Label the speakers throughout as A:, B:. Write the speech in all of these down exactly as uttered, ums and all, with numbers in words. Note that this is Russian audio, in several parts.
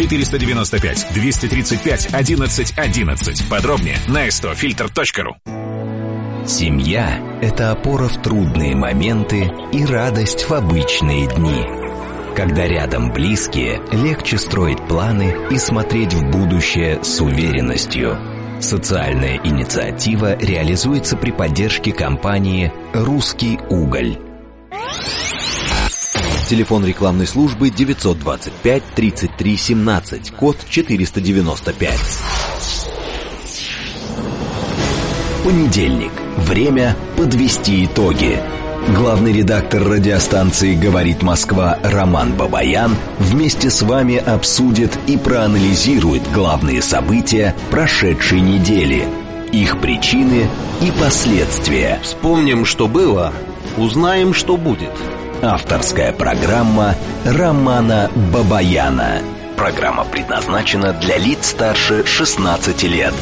A: четыреста девяносто пять двести тридцать пять одиннадцать одиннадцать. Подробнее на сто фильтр точка ру.
B: Семья – это опора в трудные моменты и радость в обычные дни. Когда рядом близкие, легче строить планы и смотреть в будущее с уверенностью. Социальная инициатива реализуется при поддержке компании «Русский уголь». Телефон рекламной службы девятьсот двадцать пять тридцать три семнадцать, код четыреста девяносто пять. Понедельник. Время подвести итоги. Главный редактор радиостанции «Говорит Москва» Роман Бабаян вместе с вами обсудит и проанализирует главные события прошедшей недели, их причины и последствия.
C: Вспомним, что было, узнаем, что будет.
B: Авторская программа Романа Бабаяна. Программа предназначена для лиц старше шестнадцати лет.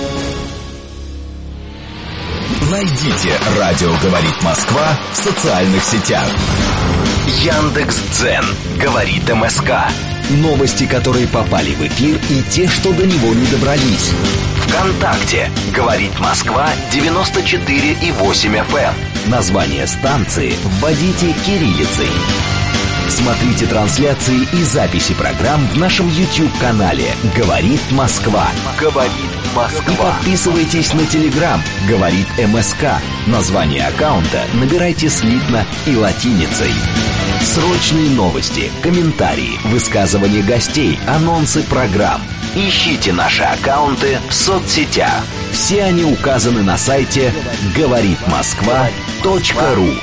D: Найдите «Радио говорит Москва» в социальных сетях.
B: Яндекс.Дзен. Говорит МСК. Новости, которые попали в эфир, и те, что до него не добрались. ВКонтакте. Говорит Москва девяносто четыре и восемь эф эм. Название станции вводите кириллицей. Смотрите трансляции и записи программ в нашем YouTube-канале «Говорит Москва». «Говорит Москва». И подписывайтесь на Telegram «Говорит МСК». Название аккаунта набирайте слитно и латиницей. Срочные новости, комментарии, высказывания гостей, анонсы программ. Ищите наши аккаунты в соцсетях. Все они указаны на сайте говорит москва точка ру.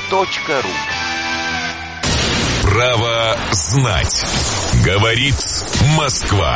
A: Право знать. Говорит Москва.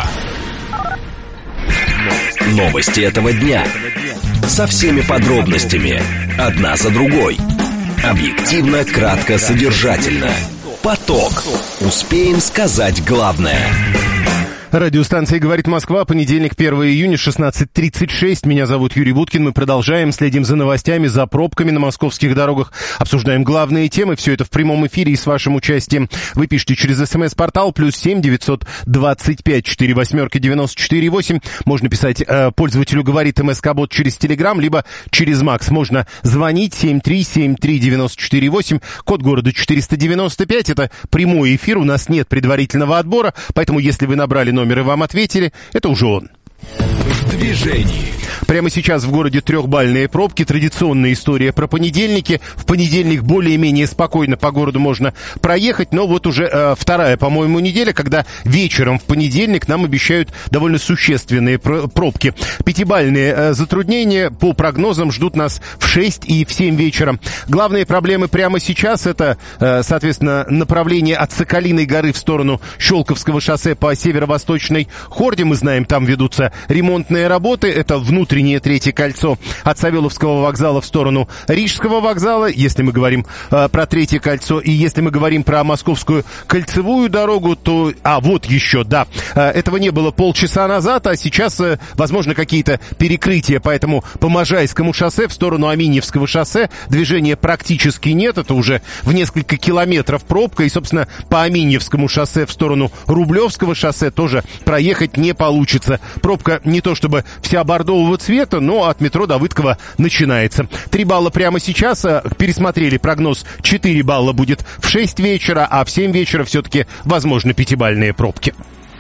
B: Новости этого дня. Со всеми подробностями. Одна за другой. Объективно, кратко, содержательно. Поток. Успеем сказать главное.
E: Радиостанция «Говорит Москва», понедельник, первого июня, шестнадцать тридцать шесть. Меня зовут Юрий Буткин. Мы продолжаем, следим за новостями, за пробками на московских дорогах, обсуждаем главные темы. Все это в прямом эфире и с вашим участием. Вы пишите через смс-портал плюс семь девятьсот двадцать пять сорок восемь девяносто четыре восемь. Можно писать э, пользователю «Говорит МСК-бот» через Телеграм, либо через Макс. Можно звонить семь три семь три девяносто четыре восемь, код города четыреста девяносто пять. Это прямой эфир, у нас нет предварительного отбора, поэтому если вы набрали номер и вам ответили, это уже он.
D: В движении.
E: Прямо сейчас в городе трехбальные пробки. Традиционная история про понедельники. В понедельник более-менее спокойно по городу можно проехать, но вот уже э, вторая, по-моему, неделя, когда вечером в понедельник нам обещают довольно существенные пр- пробки. Пятибальные э, затруднения по прогнозам ждут нас в шесть и в семь вечера. Главные проблемы прямо сейчас — это, э, соответственно, направление от Соколиной горы в сторону Щелковского шоссе по северо-восточной Хорде. Мы знаем, там ведутся ремонтные работы. Это внутреннее третье кольцо от Савеловского вокзала в сторону Рижского вокзала, если мы говорим э, про третье кольцо. И если мы говорим про Московскую кольцевую дорогу, то... А, вот еще, да. Э, этого не было полчаса назад, а сейчас, э, возможно, какие-то перекрытия. Поэтому по Можайскому шоссе в сторону Аминьевского шоссе движения практически нет. Это уже в несколько километров пробка. И, собственно, по Аминьевскому шоссе в сторону Рублевского шоссе тоже проехать не получится. Пробка не то чтобы вся бордового цвета, но от метро Давыдкова начинается. Три балла прямо сейчас. Пересмотрели прогноз. Четыре балла будет в шесть вечера, а в семь вечера все-таки возможны пятибальные пробки.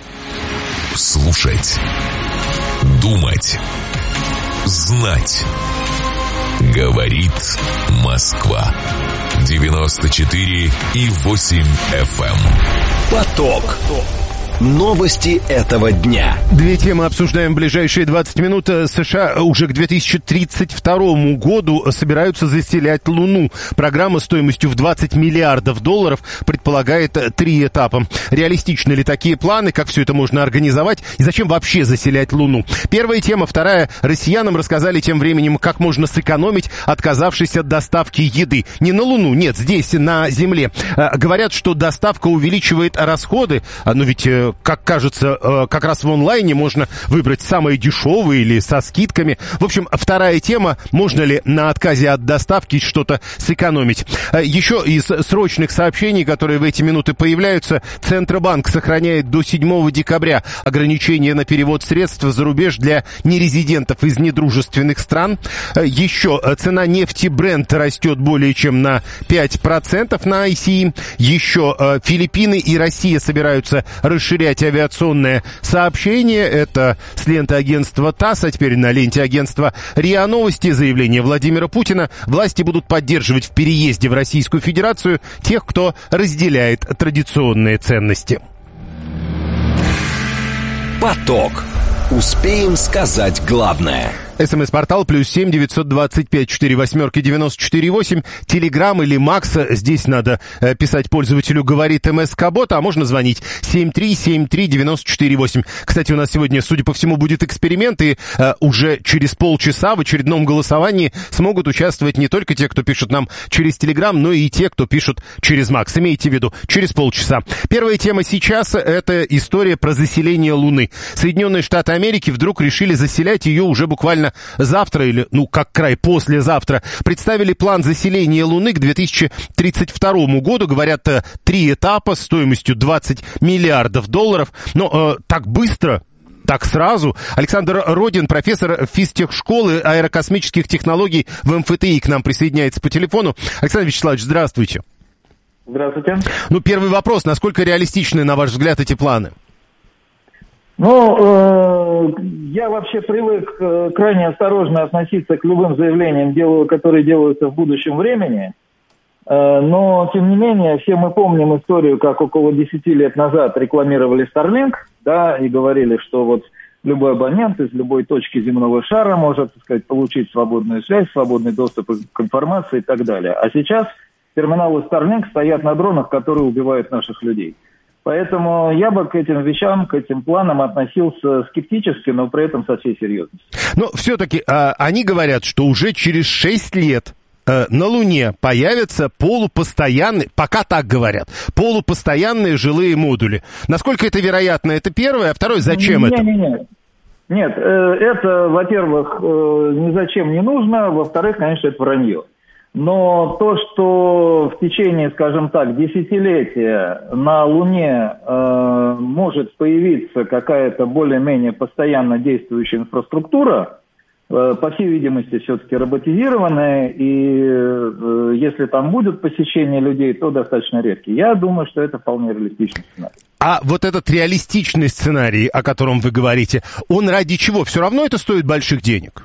A: Слушать. Думать. Знать. Говорит Москва. девяносто четыре и восемь эф эм.
B: Поток. Новости этого дня.
E: Две темы обсуждаем в ближайшие двадцать минут. США уже к две тысячи тридцать второму году собираются заселять Луну. Программа стоимостью в двадцать миллиардов долларов предполагает три этапа. Реалистичны ли такие планы? Как все это можно организовать? И зачем вообще заселять Луну? Первая тема. Вторая. Россиянам рассказали тем временем, как можно сэкономить, отказавшись от доставки еды. Не на Луну, нет, здесь, на Земле. Говорят, что доставка увеличивает расходы. Но ведь э, как кажется, э, как раз в онлайне можно выбрать самые дешевые или со скидками. В общем, вторая тема, можно ли на отказе от доставки что-то сэкономить. Э, еще из срочных сообщений, которые в эти минуты появляются, Центробанк сохраняет до седьмого декабря ограничения на перевод средств за рубеж для нерезидентов из недружественных стран. Э, еще э, цена нефти Brent растет более чем на пять процентов на ай си и. Еще э, Филиппины и Россия собираются расширять авиационное сообщение. Это с ленты агентства ТАСС, а теперь на ленте агентства РИА Новости. Заявление Владимира Путина. Власти будут поддерживать в переезде в Российскую Федерацию тех, кто разделяет традиционные ценности.
D: Поток. Успеем сказать главное.
E: СМС-портал плюс семь девятьсот двадцать пять четыре восьмерки девяносто четыре восемь. Телеграм или Макс. Здесь надо э, писать пользователю «Говорит МСК-бот», а можно звонить семь три семь три девяносто четыре восемь. Кстати, у нас сегодня, судя по всему, будет эксперимент, и э, уже через полчаса в очередном голосовании смогут участвовать не только те, кто пишет нам через Телеграм, но и те, кто пишут через Макс. Имейте в виду, через полчаса. Первая тема сейчас — это история про заселение Луны. Соединенные Штаты Америки вдруг решили заселять ее уже буквально завтра или, ну, как край, послезавтра. Представили план заселения Луны к две тысячи тридцать второму году. Говорят, три этапа стоимостью двадцать миллиардов долларов. Но э, так быстро... Так сразу. Александр Родин, профессор физтехшколы аэрокосмических технологий в эм эф тэ и, к нам присоединяется по телефону. Александр Вячеславович, здравствуйте.
F: Здравствуйте.
E: Ну, первый вопрос. Насколько реалистичны, на ваш взгляд, эти планы?
F: Ну, э, я вообще привык э, крайне осторожно относиться к любым заявлениям, делаю, которые делаются в будущем времени. Э, но, тем не менее, все мы помним историю, как около десяти лет назад рекламировали Starlink, да, и говорили, что вот любой абонент из любой точки земного шара может, так сказать, получить свободную связь, свободный доступ к информации и так далее. А сейчас терминалы Starlink стоят на дронах, которые убивают наших людей. Поэтому я бы к этим вещам, к этим планам относился скептически, но при этом со всей серьезностью.
E: Но все-таки а, они говорят, что уже через шесть лет а, на Луне появятся полупостоянные, пока так говорят, полупостоянные жилые модули. Насколько это вероятно, это первое, а второе, зачем
F: не,
E: это?
F: Не, не, не. Нет, э, это, во-первых, э, ни зачем не нужно, во-вторых, конечно, это вранье. Но то, что в течение, скажем так, десятилетия на Луне э, может появиться какая-то более-менее постоянно действующая инфраструктура, э, по всей видимости, все-таки роботизированная, и э, если там будут посещения людей, то достаточно редкие. Я думаю, что это вполне реалистичный сценарий.
E: А вот этот реалистичный сценарий, о котором вы говорите, он ради чего? Все равно это стоит больших денег?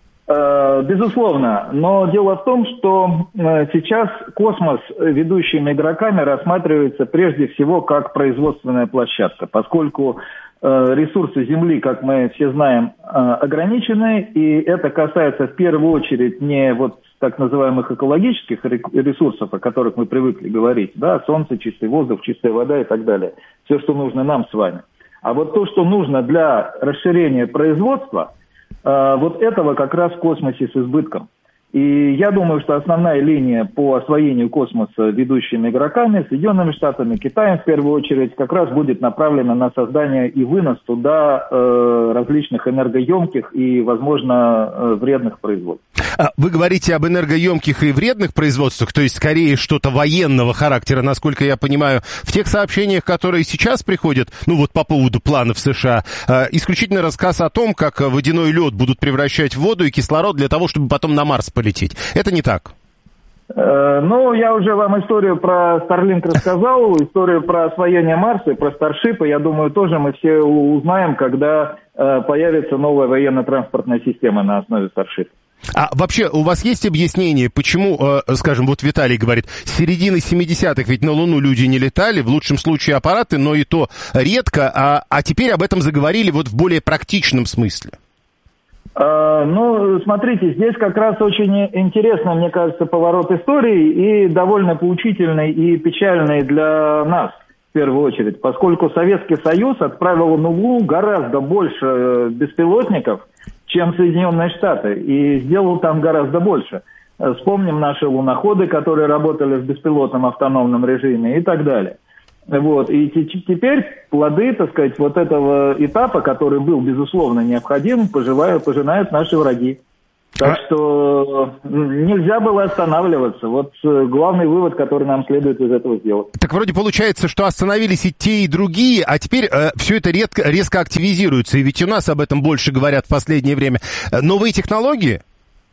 F: Безусловно, но дело в том, что сейчас космос ведущими игроками рассматривается прежде всего как производственная площадка, поскольку ресурсы Земли, как мы все знаем, ограничены, и это касается в первую очередь не вот так называемых экологических ресурсов, о которых мы привыкли говорить, да, солнце, чистый воздух, чистая вода и так далее, все, что нужно нам с вами. А вот то, что нужно для расширения производства, вот этого как раз в космосе с избытком. И я думаю, что основная линия по освоению космоса ведущими игроками, Соединенными Штатами, Китаем в первую очередь, как раз будет направлена на создание и вынос туда э, различных энергоемких и, возможно, э, вредных производств.
E: Вы говорите об энергоемких и вредных производствах, то есть скорее что-то военного характера, насколько я понимаю. В тех сообщениях, которые сейчас приходят, ну вот по поводу планов США, э, исключительно рассказ о том, как водяной лед будут превращать в воду и кислород для того, чтобы потом на Марс полететь. Это не так?
F: Э, ну, я уже вам историю про Starlink рассказал, историю про освоение Марса, про Старшипы, я думаю, тоже мы все узнаем, когда э, появится новая военно-транспортная система на основе Старшипа.
E: А вообще, у вас есть объяснение, почему, э, скажем, вот Виталий говорит, с середины семидесятых ведь на Луну люди не летали, в лучшем случае аппараты, но и то редко, а, а теперь об этом заговорили вот в более практичном смысле?
F: Uh, ну, смотрите, здесь как раз очень интересный, мне кажется, поворот истории и довольно поучительный и печальный для нас, в первую очередь, поскольку Советский Союз отправил на Луну гораздо больше беспилотников, чем Соединенные Штаты, и сделал там гораздо больше. Вспомним наши луноходы, которые работали в беспилотном автономном режиме и так далее. Вот. И теперь плоды, так сказать, вот этого этапа, который был, безусловно, необходим, поживают, пожинают наши враги. Так а... что нельзя было останавливаться. Вот главный вывод, который нам следует из этого сделать.
E: Так вроде получается, что остановились и те, и другие, а теперь э, все это редко, резко активизируется. И ведь у нас об этом больше говорят в последнее время. Новые технологии?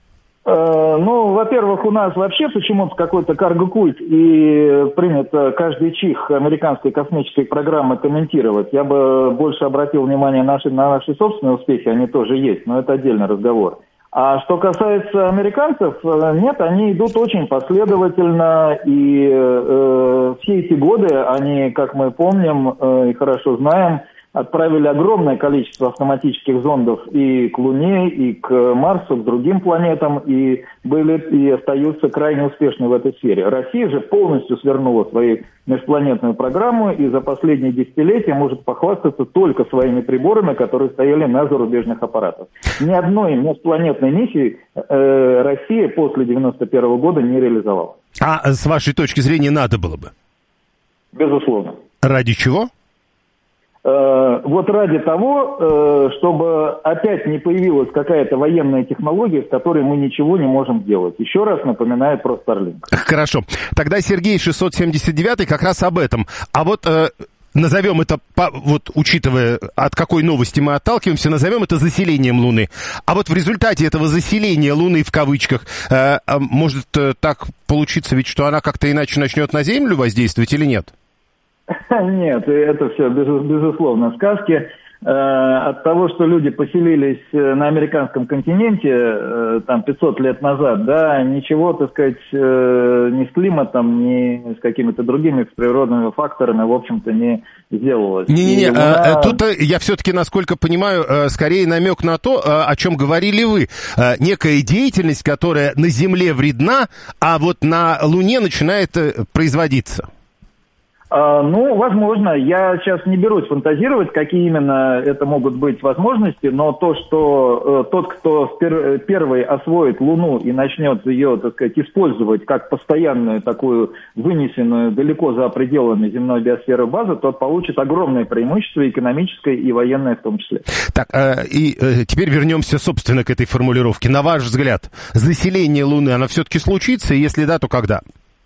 F: Ну, во-первых, у нас вообще почему-то какой-то карго-культ, и принято каждый чих американской космической программы комментировать. Я бы больше обратил внимание наши, на наши собственные успехи, они тоже есть, но это отдельный разговор. А что касается американцев, нет, они идут очень последовательно, и э, все эти годы они, как мы помним э, и хорошо знаем, отправили огромное количество автоматических зондов и к Луне, и к Марсу, к другим планетам, и были и остаются крайне успешны в этой сфере. Россия же полностью свернула свою межпланетную программу и за последние десятилетия может похвастаться только своими приборами, которые стояли на зарубежных аппаратах. Ни одной межпланетной миссии э, Россия после девяносто первого года не реализовала.
E: А с вашей точки зрения надо было бы?
F: Безусловно.
E: Ради чего?
F: Вот ради того, чтобы опять не появилась какая-то военная технология, с которой мы ничего не можем сделать. Еще раз напоминаю про Starlink.
E: Хорошо. Тогда Сергей шестьсот семьдесят девятый как раз об этом. А вот э, назовем это, вот учитывая, от какой новости мы отталкиваемся, назовем это заселением Луны. А вот в результате этого заселения Луны, в кавычках, э, может э, так получиться ведь, что она как-то иначе начнет на Землю воздействовать или нет?
F: Нет, это все, безусловно, сказки. От того, что люди поселились на американском континенте там пятьсот лет назад, да, ничего, так сказать, ни с климатом, ни с какими-то другими природными факторами, в общем-то, не сделалось.
E: Не-не-не, Луна... тут я все-таки, насколько понимаю, скорее намек на то, о чем говорили вы. Некая деятельность, которая на Земле вредна, а вот на Луне начинает производиться.
F: А, ну, возможно. Я сейчас не берусь фантазировать, какие именно это могут быть возможности, но то, что э, тот, кто пер, первый освоит Луну и начнет ее, так сказать, использовать как постоянную такую вынесенную далеко за пределами земной биосферы базу, тот получит огромное преимущество экономическое и военное в том числе.
E: Так, э, и э, теперь вернемся, собственно, к этой формулировке. На ваш взгляд, заселение Луны, оно все-таки случится, и если да, то когда?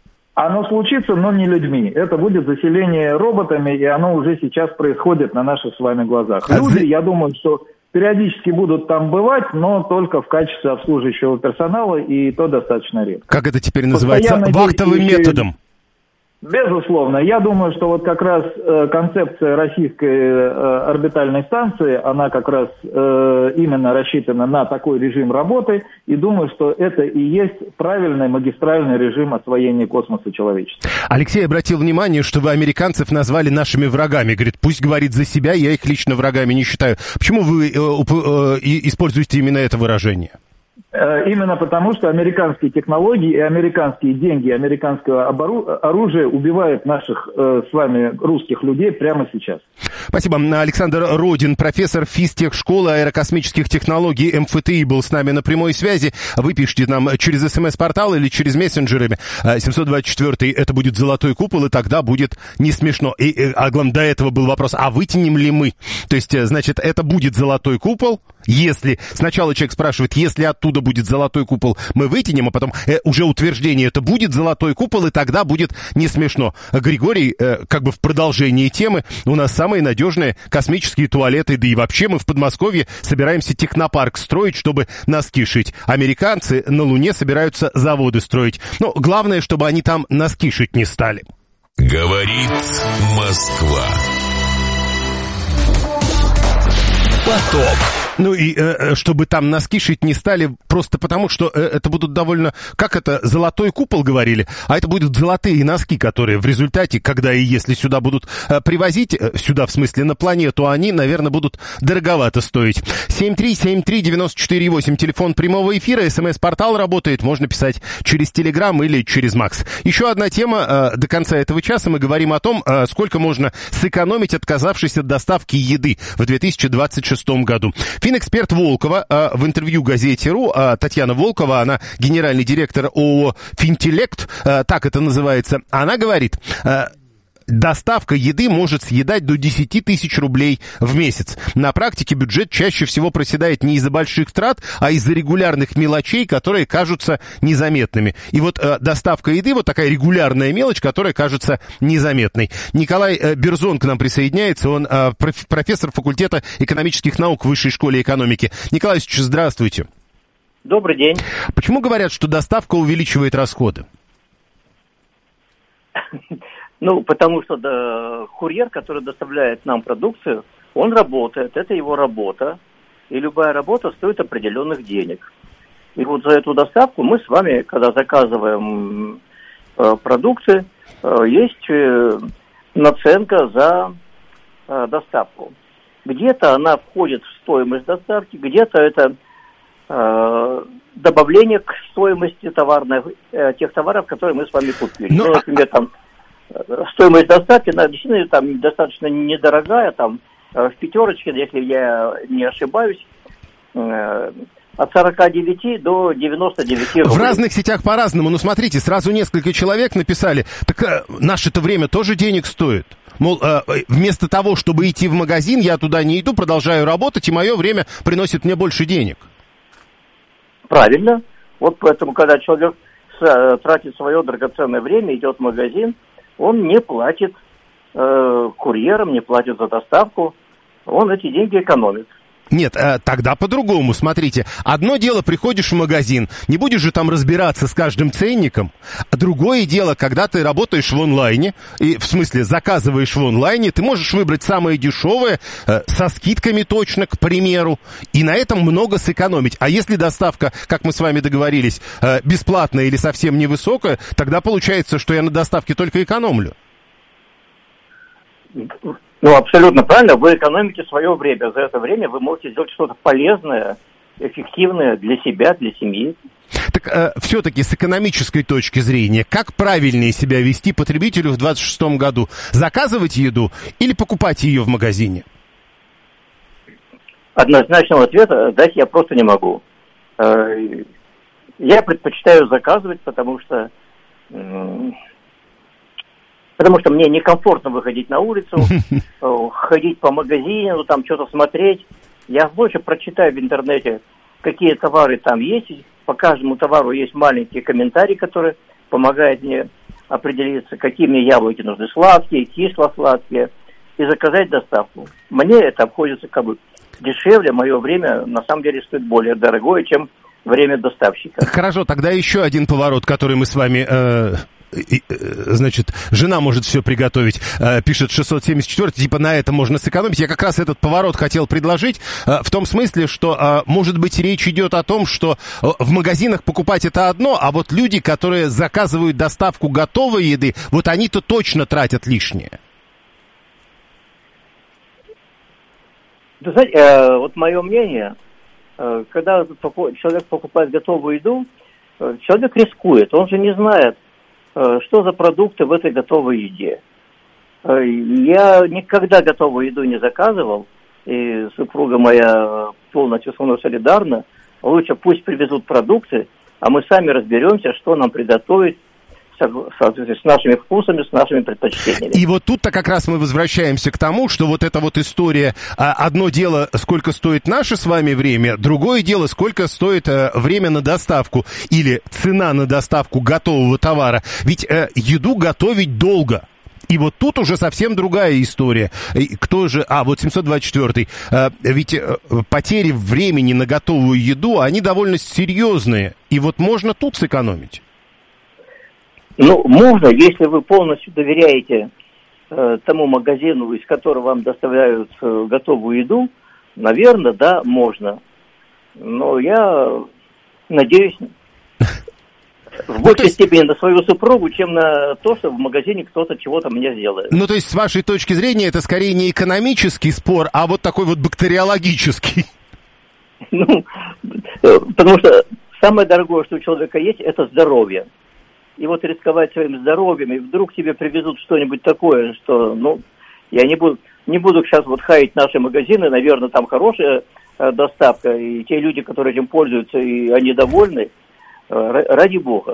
F: Оно случится, но не людьми. Это будет заселение роботами, и оно уже сейчас происходит на наших с вами глазах. Люди, я думаю, что периодически будут там бывать, но только в качестве обслуживающего персонала, и то достаточно редко.
E: Как это теперь называется? Вахтовым методом?
F: Безусловно. Я думаю, что вот как раз э, концепция российской э, орбитальной станции, она как раз э, именно рассчитана на такой режим работы, и думаю, что это и есть правильный магистральный режим освоения космоса человечества.
E: Алексей обратил внимание, что вы американцев назвали нашими врагами. Говорит, пусть говорит за себя, я их лично врагами не считаю. Почему вы э, э, используете именно это выражение?
F: Именно потому, что американские технологии и американские деньги, американское оружие убивают наших э, с вами русских людей прямо сейчас.
E: Спасибо. Александр Родин, профессор физтехшколы аэрокосмических технологий эм эф тэ и, был с нами на прямой связи. Вы пишите нам через смс-портал или через мессенджеры. семьсот двадцать четыре это будет золотой купол, и тогда будет не смешно. И, а главное, до этого был вопрос, а вытянем ли мы? То есть, значит, это будет золотой купол, если... Сначала человек спрашивает, если оттуда будет золотой купол, мы вытянем, а потом э, уже утверждение, это будет золотой купол, и тогда будет не смешно. Григорий, э, как бы в продолжении темы, у нас самые надежные космические туалеты, да и вообще мы в Подмосковье собираемся технопарк строить, чтобы носки шить. Американцы на Луне собираются заводы строить. Но главное, чтобы они там носки шить не стали.
A: Говорит Москва.
E: Поток. Ну и э, чтобы там носки шить не стали, просто потому, что э, это будут довольно... Как это? Золотой купол, говорили? А это будут золотые носки, которые в результате, когда и если сюда будут э, привозить, э, сюда, в смысле, на планету, они, наверное, будут дороговато стоить. семь три семь три девять четыре восемь, телефон прямого эфира, смс-портал работает, можно писать через Телеграм или через Макс. Еще одна тема. Э, до конца этого часа мы говорим о том, э, сколько можно сэкономить, отказавшись от доставки еды в две тысячи двадцать шестом году. Финэксперт Волкова э, в интервью газете.ру, э, Татьяна Волкова, она генеральный директор ООО «Финтеллект», э, так это называется, она говорит... Э, доставка еды может съедать до десять тысяч рублей в месяц. На практике бюджет чаще всего проседает не из-за больших трат, а из-за регулярных мелочей, которые кажутся незаметными. И вот э, доставка еды, вот такая регулярная мелочь, которая кажется незаметной. Николай э, Берзон к нам присоединяется, он э, проф, профессор факультета экономических наук в Высшей школе экономики. Николай Ильич, здравствуйте.
G: Добрый день.
E: Почему говорят, что доставка увеличивает расходы?
G: Ну, потому что да, курьер, который доставляет нам продукцию, он работает, это его работа, и любая работа стоит определенных денег. И вот за эту доставку мы с вами, когда заказываем э, продукты, э, есть э, наценка за э, доставку. Где-то она входит в стоимость доставки, где-то это э, добавление к стоимости товарных, э, тех товаров, которые мы с вами купили.
E: Но...
G: Ну, например, там стоимость доставки, она действительно там достаточно недорогая, там в пятерочке, если я не ошибаюсь, от сорока девяти до девяноста девяти рублей.
E: В разных сетях по-разному, но смотрите, сразу несколько человек написали, так э, наше-то время тоже денег стоит. Мол, э, вместо того, чтобы идти в магазин, я туда не иду, продолжаю работать, и мое время приносит мне больше денег.
G: Правильно. Вот поэтому, когда человек тратит свое драгоценное время, идет в магазин, он не платит э, курьерам, не платит за доставку, он эти деньги экономит.
E: Нет, э, тогда по-другому, смотрите. Одно дело, приходишь в магазин, не будешь же там разбираться с каждым ценником. А другое дело, когда ты работаешь в онлайне, и, в смысле, заказываешь в онлайне, ты можешь выбрать самое дешевое, э, со скидками точно, к примеру, и на этом много сэкономить. А если доставка, как мы с вами договорились, э, бесплатная или совсем невысокая, тогда получается, что я на доставке только экономлю.
G: Ну, абсолютно правильно. Вы экономите свое время. За это время вы можете сделать что-то полезное, эффективное для себя, для семьи.
E: Так э, все-таки с экономической точки зрения, как правильнее себя вести потребителю в двадцать шестом году? Заказывать еду или покупать ее в магазине?
G: Однозначного ответа дать я просто не могу. Я предпочитаю заказывать, потому что... Потому что мне некомфортно выходить на улицу, ходить по магазину, там что-то смотреть. Я больше прочитаю в интернете, какие товары там есть. По каждому товару есть маленький комментарий, который помогает мне определиться, какие мне яблоки нужны, сладкие, кисло-сладкие, и заказать доставку. Мне это обходится как бы дешевле, мое время на самом деле стоит более дорогое, чем время доставщика.
E: Хорошо, тогда еще один поворот, который мы с вами... Э... Значит, жена может все приготовить, пишет шестьсот семьдесят четыре, типа на это можно сэкономить. Я как раз этот поворот хотел предложить, в том смысле, что, может быть, речь идет о том, что в магазинах покупать это одно, а вот люди, которые заказывают доставку готовой еды, вот они-то точно тратят лишнее.
G: Вы знаете, вот мое мнение, когда человек покупает готовую еду, человек рискует, он же не знает, что за продукты в этой готовой еде. Я никогда готовую еду не заказывал, и супруга моя полностью со мной солидарна. Лучше пусть привезут продукты, а мы сами разберемся, что нам приготовить с нашими вкусами, с нашими предпочтениями.
E: И вот тут-то как раз мы возвращаемся к тому, что вот эта вот история, одно дело, сколько стоит наше с вами время, другое дело, сколько стоит время на доставку или цена на доставку готового товара. Ведь э, еду готовить долго. И вот тут уже совсем другая история. Кто же... А, вот семьсот двадцать четыре. Ведь потери времени на готовую еду, они довольно серьезные. И вот можно тут сэкономить.
G: Ну, можно, если вы полностью доверяете э, тому магазину, из которого вам доставляют э, готовую еду, наверное, да, можно. Но я надеюсь в большей степени на свою супругу, чем на то, что в магазине кто-то чего-то мне сделает.
E: Ну, то есть, с вашей точки зрения, это скорее не экономический спор, а вот такой вот бактериологический.
G: Ну, потому что самое дорогое, что у человека есть, это здоровье. И вот рисковать своим здоровьем, и вдруг тебе привезут что-нибудь такое, что, ну, я не буду, не буду сейчас вот хаять наши магазины, наверное, там хорошая э, доставка, и те люди, которые этим пользуются, и они довольны, э, ради бога.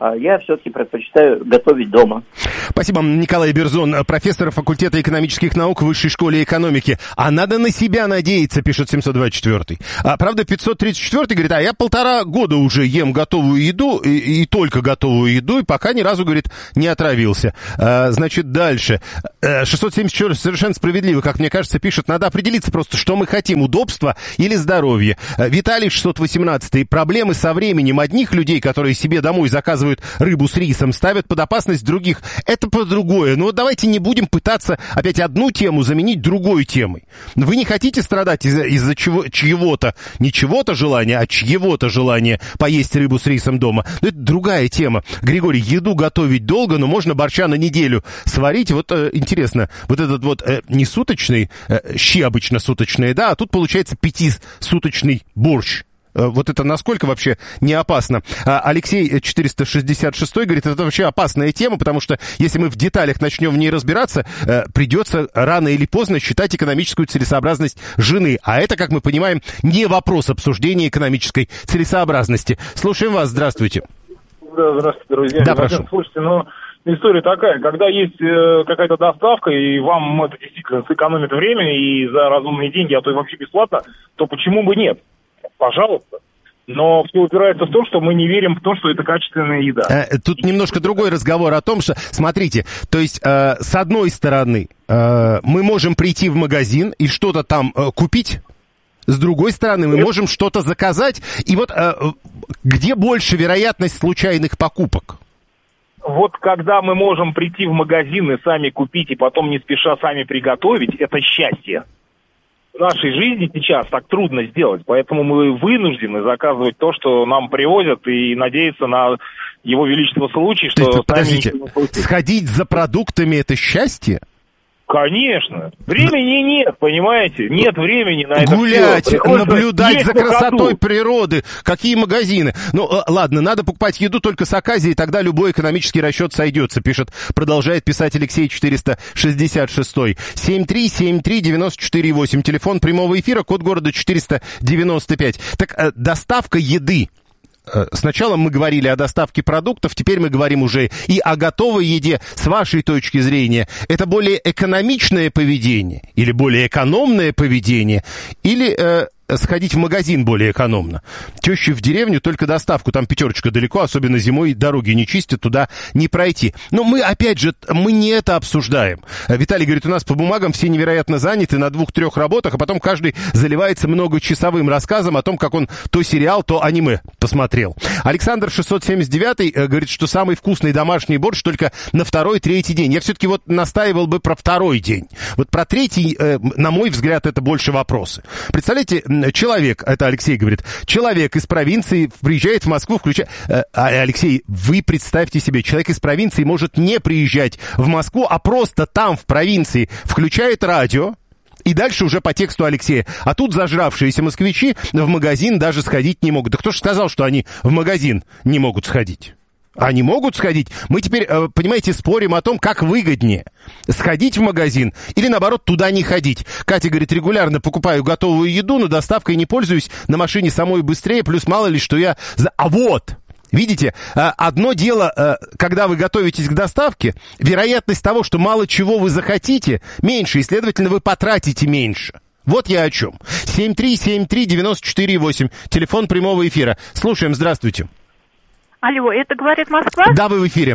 G: А я все-таки предпочитаю готовить дома.
E: Спасибо. Николай Берзон, профессор факультета экономических наук в Высшей школе экономики. А надо на себя надеяться, пишет семьсот двадцать четвёртый. А, правда, пятьсот тридцать четвёртый говорит, а я полтора года уже ем готовую еду, и, и только готовую еду, и пока ни разу, говорит, не отравился. А, значит, дальше. А, шестьсот семьдесят четвёртый совершенно справедливо, как мне кажется, пишет, надо определиться просто, что мы хотим, удобство или здоровье. А, Виталий шестьсот восемнадцатый. Проблемы со временем одних людей, которые себе домой заказывают рыбу с рисом, ставят под опасность других. Это по другое. Но давайте не будем пытаться опять одну тему заменить другой темой. Вы не хотите страдать из-за, из-за чего, чьего-то, не чего-то желания, а чьего-то желания поесть рыбу с рисом дома. Но это другая тема. Григорий, еду готовить долго, но можно борща на неделю сварить. Вот э, интересно, вот этот вот э, не суточный, э, щи обычно суточные, да, а тут получается пятисуточный борщ. Вот это насколько вообще не опасно? Алексей четыреста шестьдесят шестой говорит, это вообще опасная тема, потому что если мы в деталях начнем в ней разбираться, придется рано или поздно считать экономическую целесообразность жены. А это, как мы понимаем, не вопрос обсуждения экономической целесообразности. Слушаем вас, здравствуйте.
H: Да, здравствуйте, друзья.
E: Да, прошу.
H: Слушайте, ну, история такая, когда есть э, какая-то доставка, и вам это действительно сэкономит время, и за разумные деньги, а то и вообще бесплатно, то почему бы нет? Пожалуйста. Но все упирается в то, что мы не верим в то, что это качественная еда.
E: Тут немножко другой разговор о том, что, смотрите, то есть, э, с одной стороны, э, мы можем прийти в магазин и что-то там э, купить, с другой стороны, мы можем что-то заказать, и вот э, где больше вероятность случайных покупок?
H: Вот когда мы можем прийти в магазин и сами купить, и потом не спеша сами приготовить, это счастье. В нашей жизни сейчас так трудно сделать, поэтому мы вынуждены заказывать то, что нам привозят, и надеяться на его величество случай, что...
E: То есть, подождите, сходить за продуктами — это счастье?
H: Конечно. Времени нет, понимаете? Нет времени на это.
E: Гулять,
H: все.
E: наблюдать за красотой природы. Какие магазины? Ну, ладно, надо покупать еду только с оказией, тогда любой экономический расчет сойдется, пишет, продолжает писать Алексей четыреста шестьдесят шестой. семь три семь три девять четыре восемь. Телефон прямого эфира, код города четыреста девяносто пять. Так, доставка еды. Сначала мы говорили о доставке продуктов, теперь мы говорим уже и о готовой еде. С вашей точки зрения, это более экономичное поведение или более экономное поведение, или э, сходить в магазин более экономно? Теща в деревню, только доставку, там пятерочка далеко, особенно зимой дороги не чистят, туда не пройти. Но мы, опять же, мы не это обсуждаем. Виталий говорит, у нас по бумагам все невероятно заняты на двух-трех работах, а потом каждый заливается многочасовым рассказом о том, как он то сериал, то аниме посмотрел. Александр шестьсот семьдесят девятый говорит, что самый вкусный домашний борщ только на второй-третий день. Я все-таки вот настаивал бы про второй день. Вот про третий, на мой взгляд, это больше вопросы. Представляете, человек, это Алексей говорит, человек из провинции приезжает в Москву, включая... А, Алексей, вы представьте себе, человек из провинции может не приезжать в Москву, а просто там, в провинции, включает радио, и дальше уже по тексту Алексея. А тут зажравшиеся москвичи в магазин даже сходить не могут. Да кто же сказал, что они в магазин не могут сходить? Они могут сходить. Мы теперь, понимаете, спорим о том, как выгоднее. Сходить в магазин или, наоборот, туда не ходить. Катя говорит, регулярно покупаю готовую еду, но доставкой не пользуюсь. На машине самой быстрее, плюс мало ли, что я... А вот... Видите, одно дело, когда вы готовитесь к доставке, вероятность того, что мало чего вы захотите, меньше, и, следовательно, вы потратите меньше. Вот я о чем. семь три семь три девять четыре восемь, телефон прямого эфира. Слушаем, здравствуйте.
I: Алло, это говорит Москва?
E: Да, вы в эфире.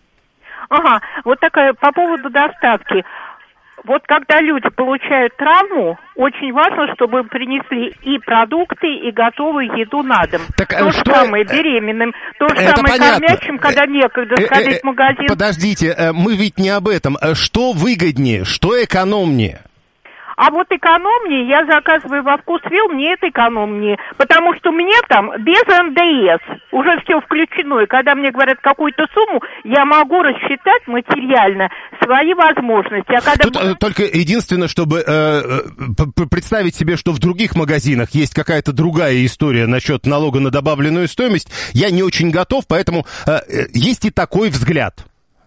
I: Ага, вот такая по поводу доставки. Вот когда люди получают травму, очень важно, чтобы принесли и продукты, и готовую еду на дом.
E: Так,
I: то же
E: что...
I: самое беременным, то же самое кормящим, когда некогда сходить в магазин.
E: Подождите, мы ведь не об этом. Что выгоднее, что экономнее?
I: А вот экономнее, я заказываю во Вкусвилл, мне это экономнее, потому что мне там без эн дэ эс уже все включено, и когда мне говорят какую-то сумму, я могу рассчитать материально свои возможности. А когда...
E: Тут э, только единственное, чтобы э, представить себе, что в других магазинах есть какая-то другая история насчет налога на добавленную стоимость, я не очень готов, поэтому э, есть и такой взгляд.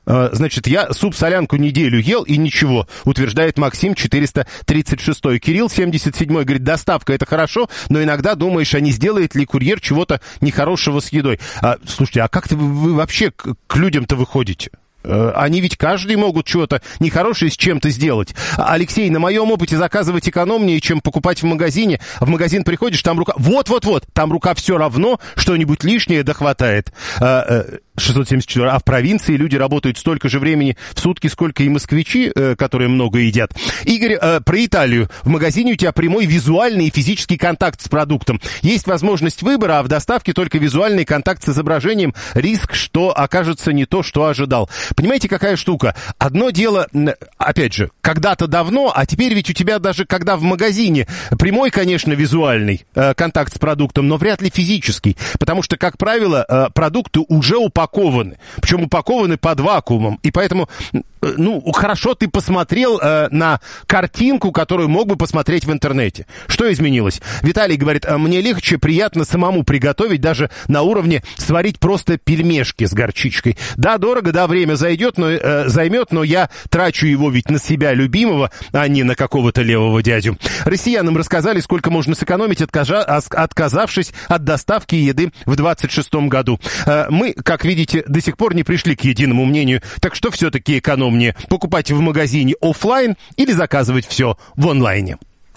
E: Значит, я суп-солянку неделю ел и ничего, утверждает Максим, четыреста тридцать шестой. Кирилл, семьдесят седьмой, говорит, доставка это хорошо, но иногда думаешь, а не сделает ли курьер чего-то нехорошего с едой. А, слушайте, а как-то вы, вы вообще к, к людям-то выходите? Они ведь каждый могут что-то нехорошее с чем-то сделать. Алексей, на моем опыте заказывать экономнее, чем покупать в магазине. В магазин приходишь, там рука... Вот-вот-вот, там рука все равно, что-нибудь лишнее дохватает. шестьсот семьдесят четыре. А в провинции люди работают столько же времени в сутки, сколько и москвичи, которые много едят. Игорь, про Италию. В магазине у тебя прямой визуальный и физический контакт с продуктом. Есть возможность выбора, а в доставке только визуальный контакт с изображением. Риск, что окажется не то, что ожидал. Понимаете, какая штука? Одно дело, опять же, когда-то давно, а теперь ведь у тебя даже когда в магазине прямой, конечно, визуальный э, контакт с продуктом, но вряд ли физический. Потому что, как правило, э, продукты уже упакованы. Причем упакованы под вакуумом. И поэтому, э, ну, хорошо ты посмотрел э, на картинку, которую мог бы посмотреть в интернете. Что изменилось? Виталий говорит, мне легче, приятно самому приготовить, даже на уровне сварить просто пельмешки с горчичкой. Да, дорого, да, время зайдет, но, э, займет, но я трачу его ведь на себя любимого, а не на какого-то левого дядю. Россиянам рассказали, сколько можно сэкономить, откажа, отказавшись от доставки еды в двадцать шестом году. Э, мы, как видите, до сих пор не пришли к единому мнению. Так что все-таки экономнее? Покупать в магазине офлайн или заказывать все в онлайне?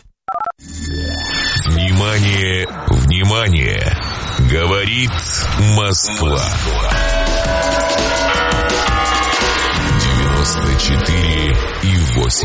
J: Внимание, внимание! Говорит Москва. девяносто четыре и восемь.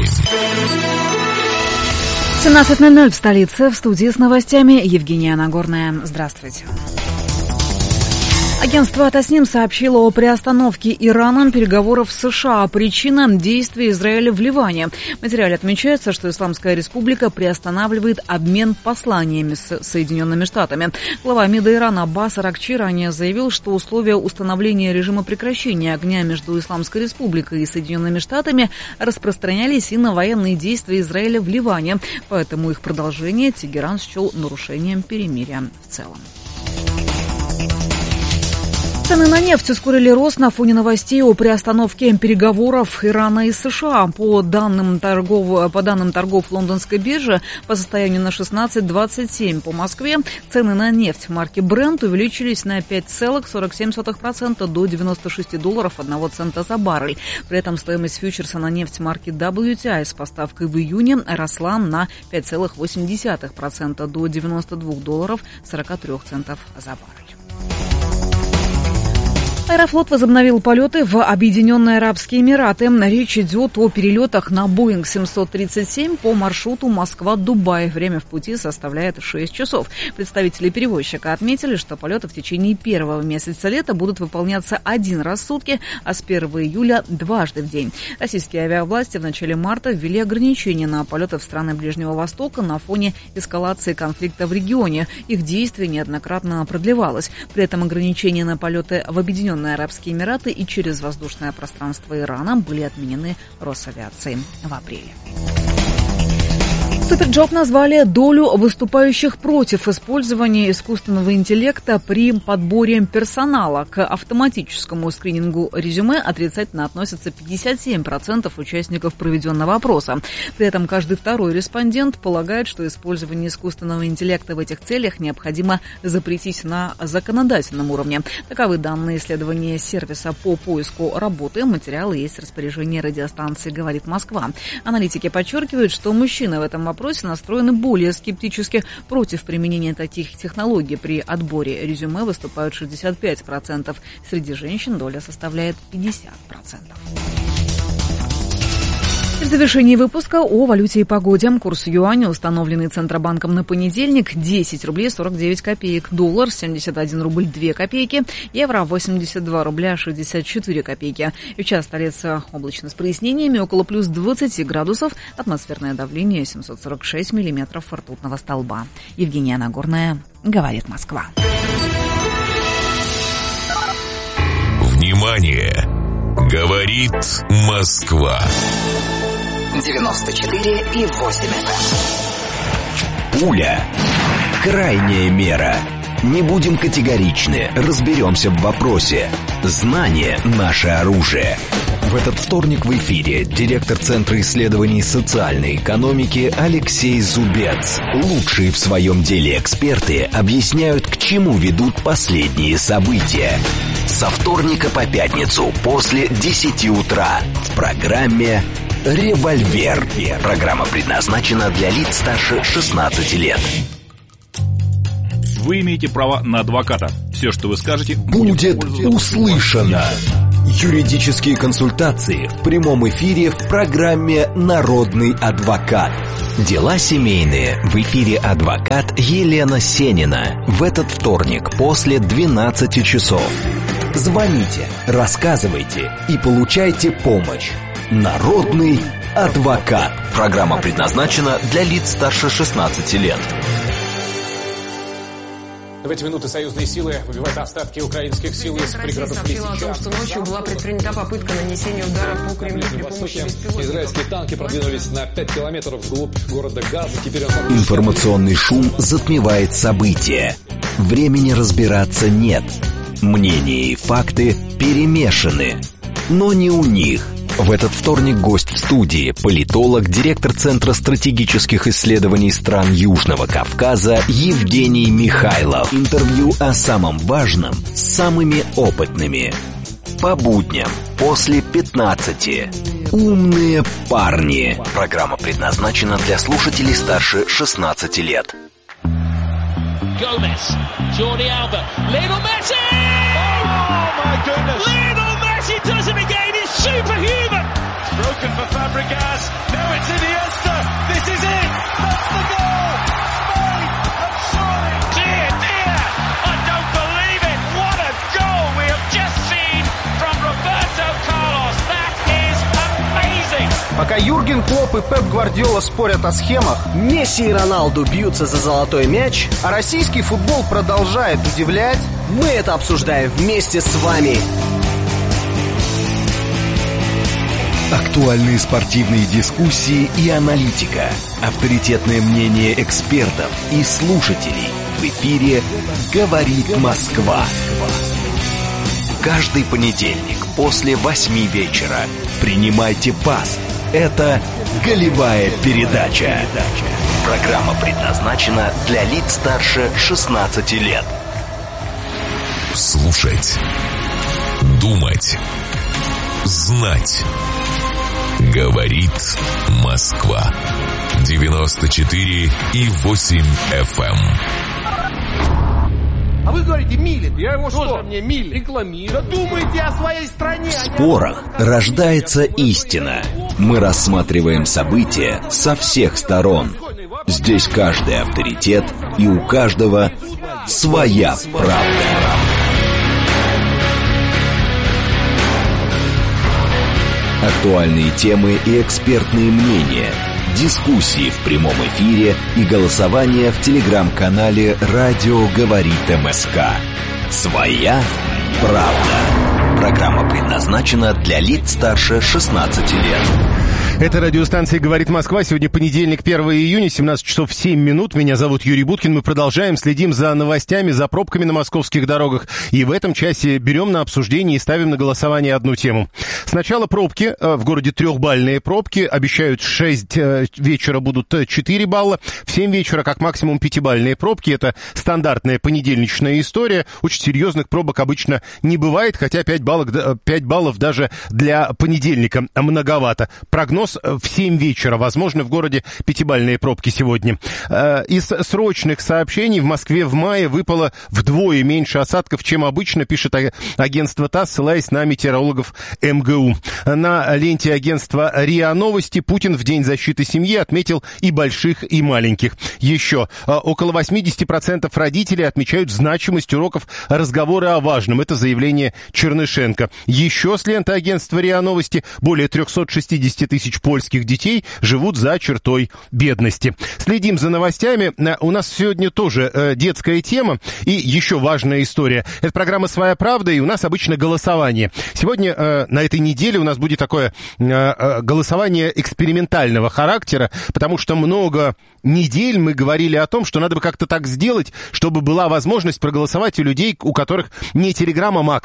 K: семнадцать ноль ноль в столице. В студии с новостями Евгения Нагорная. Здравствуйте. Агентство ТАСНИМ сообщило о приостановке Ираном переговоров с США. Причина – действия Израиля в Ливане. В материале отмечается, что Исламская Республика приостанавливает обмен посланиями с Соединенными Штатами. Глава МИДа Ирана Аббас Аракчи ранее заявил, что условия установления режима прекращения огня между Исламской Республикой и Соединенными Штатами распространялись и на военные действия Израиля в Ливане. Поэтому их продолжение Тегеран счел нарушением перемирия в целом. Цены на нефть ускорили рост на фоне новостей о приостановке переговоров Ирана и США. По данным торгов, по данным торгов лондонской биржи, по состоянию на шестнадцать двадцать семь по Москве цены на нефть марки Brent увеличились на пять целых сорок семь сотых процента до девяноста шести долларов одного цента за баррель. При этом стоимость фьючерса на нефть марки дабл ю ти ай с поставкой в июне росла на пять целых восемь десятых процента до девяноста двух долларов сорока трёх центов за баррель. Аэрофлот возобновил полеты в Объединенные Арабские Эмираты. Речь идет о перелетах на Боинг семьсот тридцать семь по маршруту Москва-Дубай. Время в пути составляет шесть часов. Представители перевозчика отметили, что полеты в течение первого месяца лета будут выполняться один раз в сутки, а с первого июля дважды в день. Российские авиавласти в начале марта ввели ограничения на полеты в страны Ближнего Востока на фоне эскалации конфликта в регионе. Их действие неоднократно продлевалось. При этом ограничения на полеты в Объединенные Арабские Эмираты и через воздушное пространство Ирана были отменены Росавиацией в апреле. Суперджоп назвали долю выступающих против использования искусственного интеллекта при подборе персонала. К автоматическому скринингу резюме отрицательно относятся пятьдесят семь процентов участников проведенного опроса. При этом каждый второй респондент полагает, что использование искусственного интеллекта в этих целях необходимо запретить на законодательном уровне. Таковы данные исследования сервиса по поиску работы. Материалы есть в распоряжении радиостанции «Говорит Москва». Аналитики подчеркивают, что мужчины в этом вопросе вопросе настроены более скептически. Против применения таких технологий при отборе резюме выступают шестьдесят пять процентов. Среди женщин доля составляет пятьдесят процентов. В завершении выпуска о валюте и погоде. Курс юаня, установленный Центробанком на понедельник, десять рублей сорок девять копеек. Доллар семьдесят один рубль две копейки. Евро восемьдесят два рубля шестьдесят четыре копейки. И в час столица облачно с прояснениями, около плюс двадцати градусов. Атмосферное давление семьсот сорок шесть миллиметров ртутного столба. Евгения Нагорная, говорит Москва.
J: Внимание! Говорит Москва.
B: девяносто четыре и восемь эф эм. Пуля. Крайняя мера. Не будем категоричны, разберемся в вопросе. Знание – наше оружие. В этот вторник в эфире директор Центра исследований социальной экономики Алексей Зубец. Лучшие в своем деле эксперты объясняют, к чему ведут последние события. Со вторника по пятницу после десяти утра в программе «Револьвер». Программа предназначена для лиц старше шестнадцати лет.
L: Вы имеете право на адвоката. Все, что вы скажете,
B: будет услышано. Юридические консультации в прямом эфире в программе «Народный адвокат». Дела семейные. В эфире адвокат Елена Сенина. В этот вторник после двенадцати часов. Звоните, рассказывайте и получайте помощь. Народный адвокат. Программа предназначена для лиц старше шестнадцати лет.
M: В эти минуты союзные силы выбивают остатки украинских сил из пригородов Лисичанска.
N: о том, что ночью была предпринята попытка нанесения удара по Кремлю при помощи беспилотников.
M: Израильские танки продвинулись на пять километров вглубь города Газа. Теперь он...
B: Информационный шум затмевает события. Времени разбираться нет. Мнения и факты перемешаны. Но не у них. В этот вторник гость в студии – политолог, директор Центра стратегических исследований стран Южного Кавказа Евгений Михайлов. Интервью о самом важном с самыми опытными. По будням после пятнадцати. Умные парни. Программа предназначена для слушателей старше шестнадцати лет.
O: Gomez, Jordi Alba, Lionel Messi! Oh my goodness! Lionel Messi does it again! He's superhuman! It's broken for Fabregas. Now it's Iniesta. This is it. That's the goal. Spain have surely. Dear, dear, I don't believe it. What a goal we have just seen from Roberto Carlos. That is amazing.
P: Пока Юрген Клопп и Пеп Гвардиола спорят о схемах, Месси и Роналду бьются за золотой мяч, а российский футбол продолжает удивлять, мы это обсуждаем вместе с вами.
B: Актуальные спортивные дискуссии и аналитика. Авторитетное мнение экспертов и слушателей. В эфире «Говорит Москва». Каждый понедельник после восьми вечера принимайте пас. Это «Голевая передача». Программа предназначена для лиц старше шестнадцати лет.
J: Слушать. Думать. Знать. Говорит Москва. девяносто четыре и восемь эф эм.
P: А вы говорите, милит. Я его что? Мне милит. Рекламирую. Да думайте о своей стране.
B: В спорах рождается истина. Мы рассматриваем события со всех сторон. Здесь каждый авторитет, и у каждого своя правда. Актуальные темы и экспертные мнения, дискуссии в прямом эфире и голосование в телеграм-канале «Радио говорит МСК». Своя правда. Программа предназначена для лиц старше шестнадцати лет.
E: Это радиостанция «Говорит Москва». Сегодня понедельник, первого июня, семнадцать часов семь минут. Меня зовут Юрий Буткин. Мы продолжаем, следим за новостями, за пробками на московских дорогах. И в этом часе берем на обсуждение и ставим на голосование одну тему. Сначала пробки. В городе трехбальные пробки. Обещают шесть вечера будут четыре балла. В семь вечера как максимум пятибальные пробки. Это стандартная понедельничная история. Очень серьезных пробок обычно не бывает, хотя пять баллов, пять баллов даже для понедельника многовато. Прогноз в семь вечера. Возможно, в городе пятибальные пробки сегодня. Из срочных сообщений: в Москве в мае выпало вдвое меньше осадков, чем обычно, пишет агентство ТАСС, ссылаясь на метеорологов эм гэ у. На ленте агентства РИА Новости: Путин в День защиты семьи отметил и больших, и маленьких. Еще около восемьдесят процентов родителей отмечают значимость уроков разговора о важном. Это заявление Чернышенко. Еще с ленты агентства РИА Новости: более триста шестьдесят тысяч польских детей живут за чертой бедности. Следим за новостями. У нас сегодня тоже э, детская тема и еще важная история. Это программа «Своя правда», и у нас обычно голосование. Сегодня э, на этой неделе у нас будет такое э, голосование экспериментального характера, потому что много недель мы говорили о том, что надо бы как-то так сделать, чтобы была возможность проголосовать у людей, у которых не Telegram, а Макс.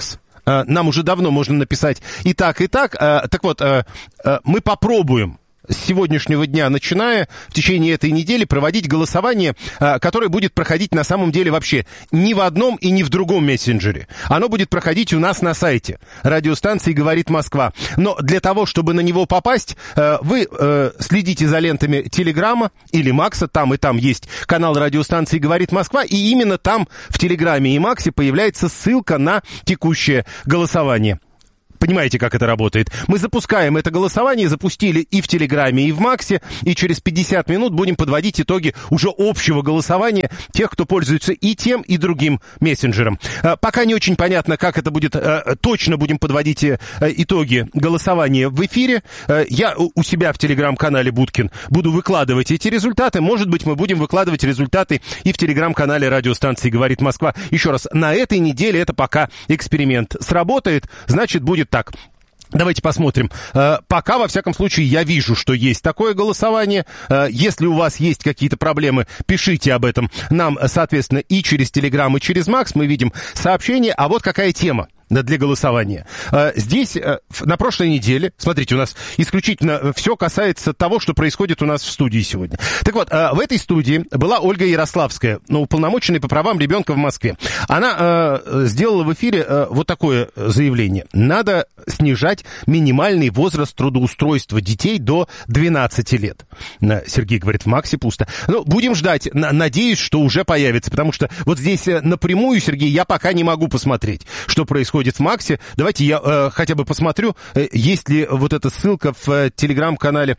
E: нам уже давно можно написать и так, и так. Так вот, мы попробуем с сегодняшнего дня, начиная в течение этой недели, проводить голосование, которое будет проходить на самом деле вообще ни в одном и ни в другом мессенджере. Оно будет проходить у нас на сайте радиостанции «Говорит Москва». Но для того, чтобы на него попасть, вы следите за лентами Телеграма или Макса. Там и там есть канал радиостанции «Говорит Москва». И именно там, в Телеграме и Максе, появляется ссылка на текущее голосование. Понимаете, как это работает? Мы запускаем это голосование, запустили и в Телеграме, и в Максе, и через пятьдесят минут будем подводить итоги уже общего голосования тех, кто пользуется и тем, и другим мессенджером. Пока не очень понятно, как это будет, точно будем подводить итоги голосования в эфире. Я у себя в Телеграм-канале Будкин буду выкладывать эти результаты. Может быть, мы будем выкладывать результаты и в Телеграм-канале радиостанции «Говорит Москва». Еще раз, на этой неделе это пока эксперимент. Сработает, значит, будет так. Давайте посмотрим. Пока, во всяком случае, я вижу, что есть такое голосование. Если у вас есть какие-то проблемы, пишите об этом нам, соответственно, и через Телеграм, и через Макс. Мы видим сообщения. А вот какая тема для голосования. Здесь на прошлой неделе, смотрите, у нас исключительно все касается того, что происходит у нас в студии сегодня. Так вот, в этой студии была Ольга Ярославская, ну, уполномоченная по правам ребенка в Москве. Она сделала в эфире вот такое заявление. Надо снижать минимальный возраст трудоустройства детей до двенадцати лет. Сергей говорит, в Максе пусто. Ну, будем ждать. Надеюсь, что уже появится, потому что вот здесь напрямую, Сергей, я пока не могу посмотреть, что происходит в Максе. Давайте я э, хотя бы посмотрю, э, есть ли вот эта ссылка в э, телеграм-канале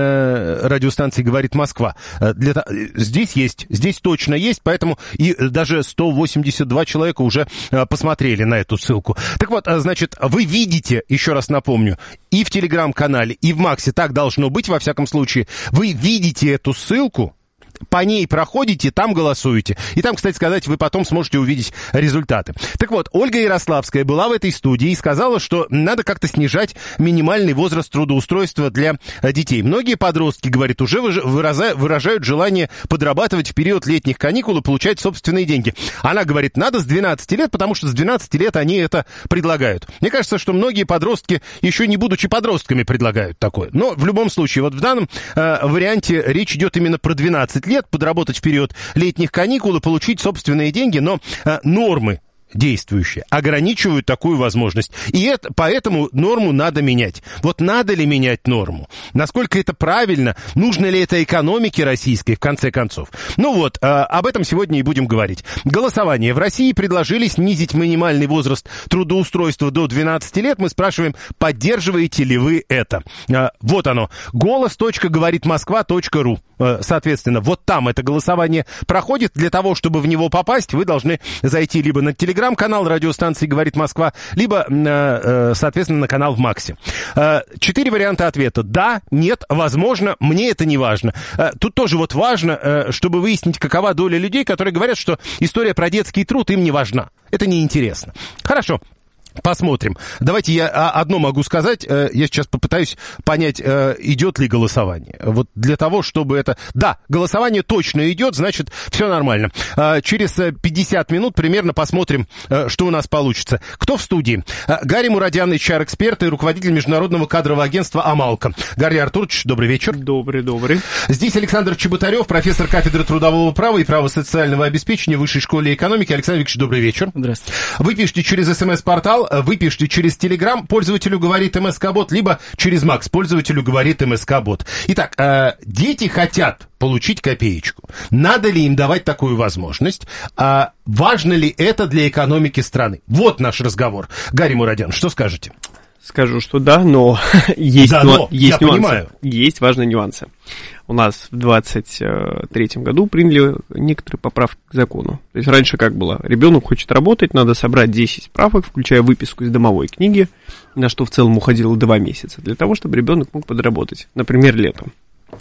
E: э, радиостанции «Говорит Москва». Э, для, э, здесь есть, здесь точно есть, поэтому и даже сто восемьдесят два человека уже э, посмотрели на эту ссылку. Так вот, э, значит, вы видите, еще раз напомню, и в телеграм-канале, и в Максе, так должно быть, во всяком случае, вы видите эту ссылку, по ней проходите, там голосуете. И там, кстати сказать, вы потом сможете увидеть результаты. Так вот, Ольга Ярославская была в этой студии и сказала, что надо как-то снижать минимальный возраст трудоустройства для детей. Многие подростки, говорит, уже выражают желание подрабатывать в период летних каникул и получать собственные деньги. Она говорит, надо с двенадцати лет, потому что с двенадцати лет они это предлагают. Мне кажется, что многие подростки, еще не будучи подростками, предлагают такое. Но в любом случае, вот в данном э, варианте речь идет именно про двенадцать лет, подработать в период летних каникул и получить собственные деньги, но э, нормы действующие ограничивают такую возможность. И это, поэтому норму надо менять. Вот надо ли менять норму? Насколько это правильно? Нужно ли это экономике российской, в конце концов? Ну вот, э, об этом сегодня и будем говорить. Голосование. В России предложили снизить минимальный возраст трудоустройства до двенадцати лет. Мы спрашиваем, поддерживаете ли вы это? Э, вот оно. голос точка говорит москва точка ру. Э, соответственно, вот там это голосование проходит. Для того, чтобы в него попасть, вы должны зайти либо на телеграм, канал радиостанции «Говорит Москва», либо, соответственно, на канал в Максе. Четыре варианта ответа. Да, нет, возможно, мне это не важно. Тут тоже вот важно, чтобы выяснить, какова доля людей, которые говорят, что история про детский труд им не важна. Это неинтересно. Хорошо. Посмотрим. Давайте я одно могу сказать. Я сейчас попытаюсь понять, идет ли голосование. Вот для того, чтобы это... Да, голосование точно идет, значит, все нормально. Через пятьдесят минут примерно посмотрим, что у нас получится. Кто в студии? Гарри Мурадян, эйч ар-эксперт и руководитель международного кадрового агентства «Амалка». Гарри Артурович, добрый вечер.
Q: Добрый, добрый.
E: Здесь Александр Чеботарев, профессор кафедры трудового права и права социального обеспечения в Высшей школе экономики. Александр Викторович, добрый вечер.
Q: Здравствуйте.
E: Вы пишете через смс-портал, вы пишете через Телеграм, пользователю говорит МСК-бот, либо через Макс, пользователю говорит МСК-бот. Итак, э, дети хотят получить копеечку. Надо ли им давать такую возможность? А важно ли это для экономики страны? Вот наш разговор. Гарри Мурадян, что скажете?
Q: Скажу, что да, но есть,
E: да,
Q: но,
E: но
Q: есть
E: я
Q: нюансы.
E: Понимаю.
Q: Есть важные нюансы. У нас в двадцать третьем году приняли некоторые поправки к закону. То есть раньше как было? Ребенок хочет работать, надо собрать десять справок, включая выписку из домовой книги, на что в целом уходило два месяца, для того, чтобы ребенок мог подработать, например, летом.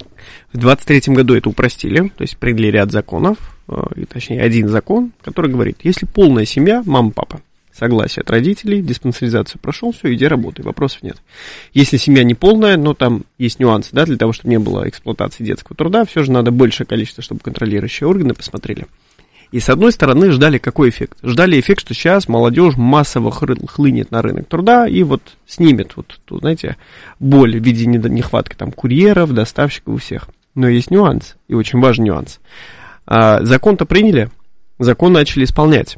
Q: В двадцать третьем году это упростили, то есть приняли ряд законов, и, точнее один закон, который говорит, если полная семья, мама, папа, согласие от родителей, диспансеризацию прошел, все, иди работай, вопросов нет. Если семья не полная, но там есть нюансы, да, для того, чтобы не было эксплуатации детского труда, все же надо большее количество, чтобы контролирующие органы посмотрели. И, с одной стороны, ждали какой эффект? Ждали эффект, что сейчас молодежь массово хлынет на рынок труда и вот снимет, вот, знаете, боль в виде нехватки там курьеров, доставщиков у всех. Но есть нюанс, и очень важный нюанс. А, закон-то приняли, закон начали исполнять.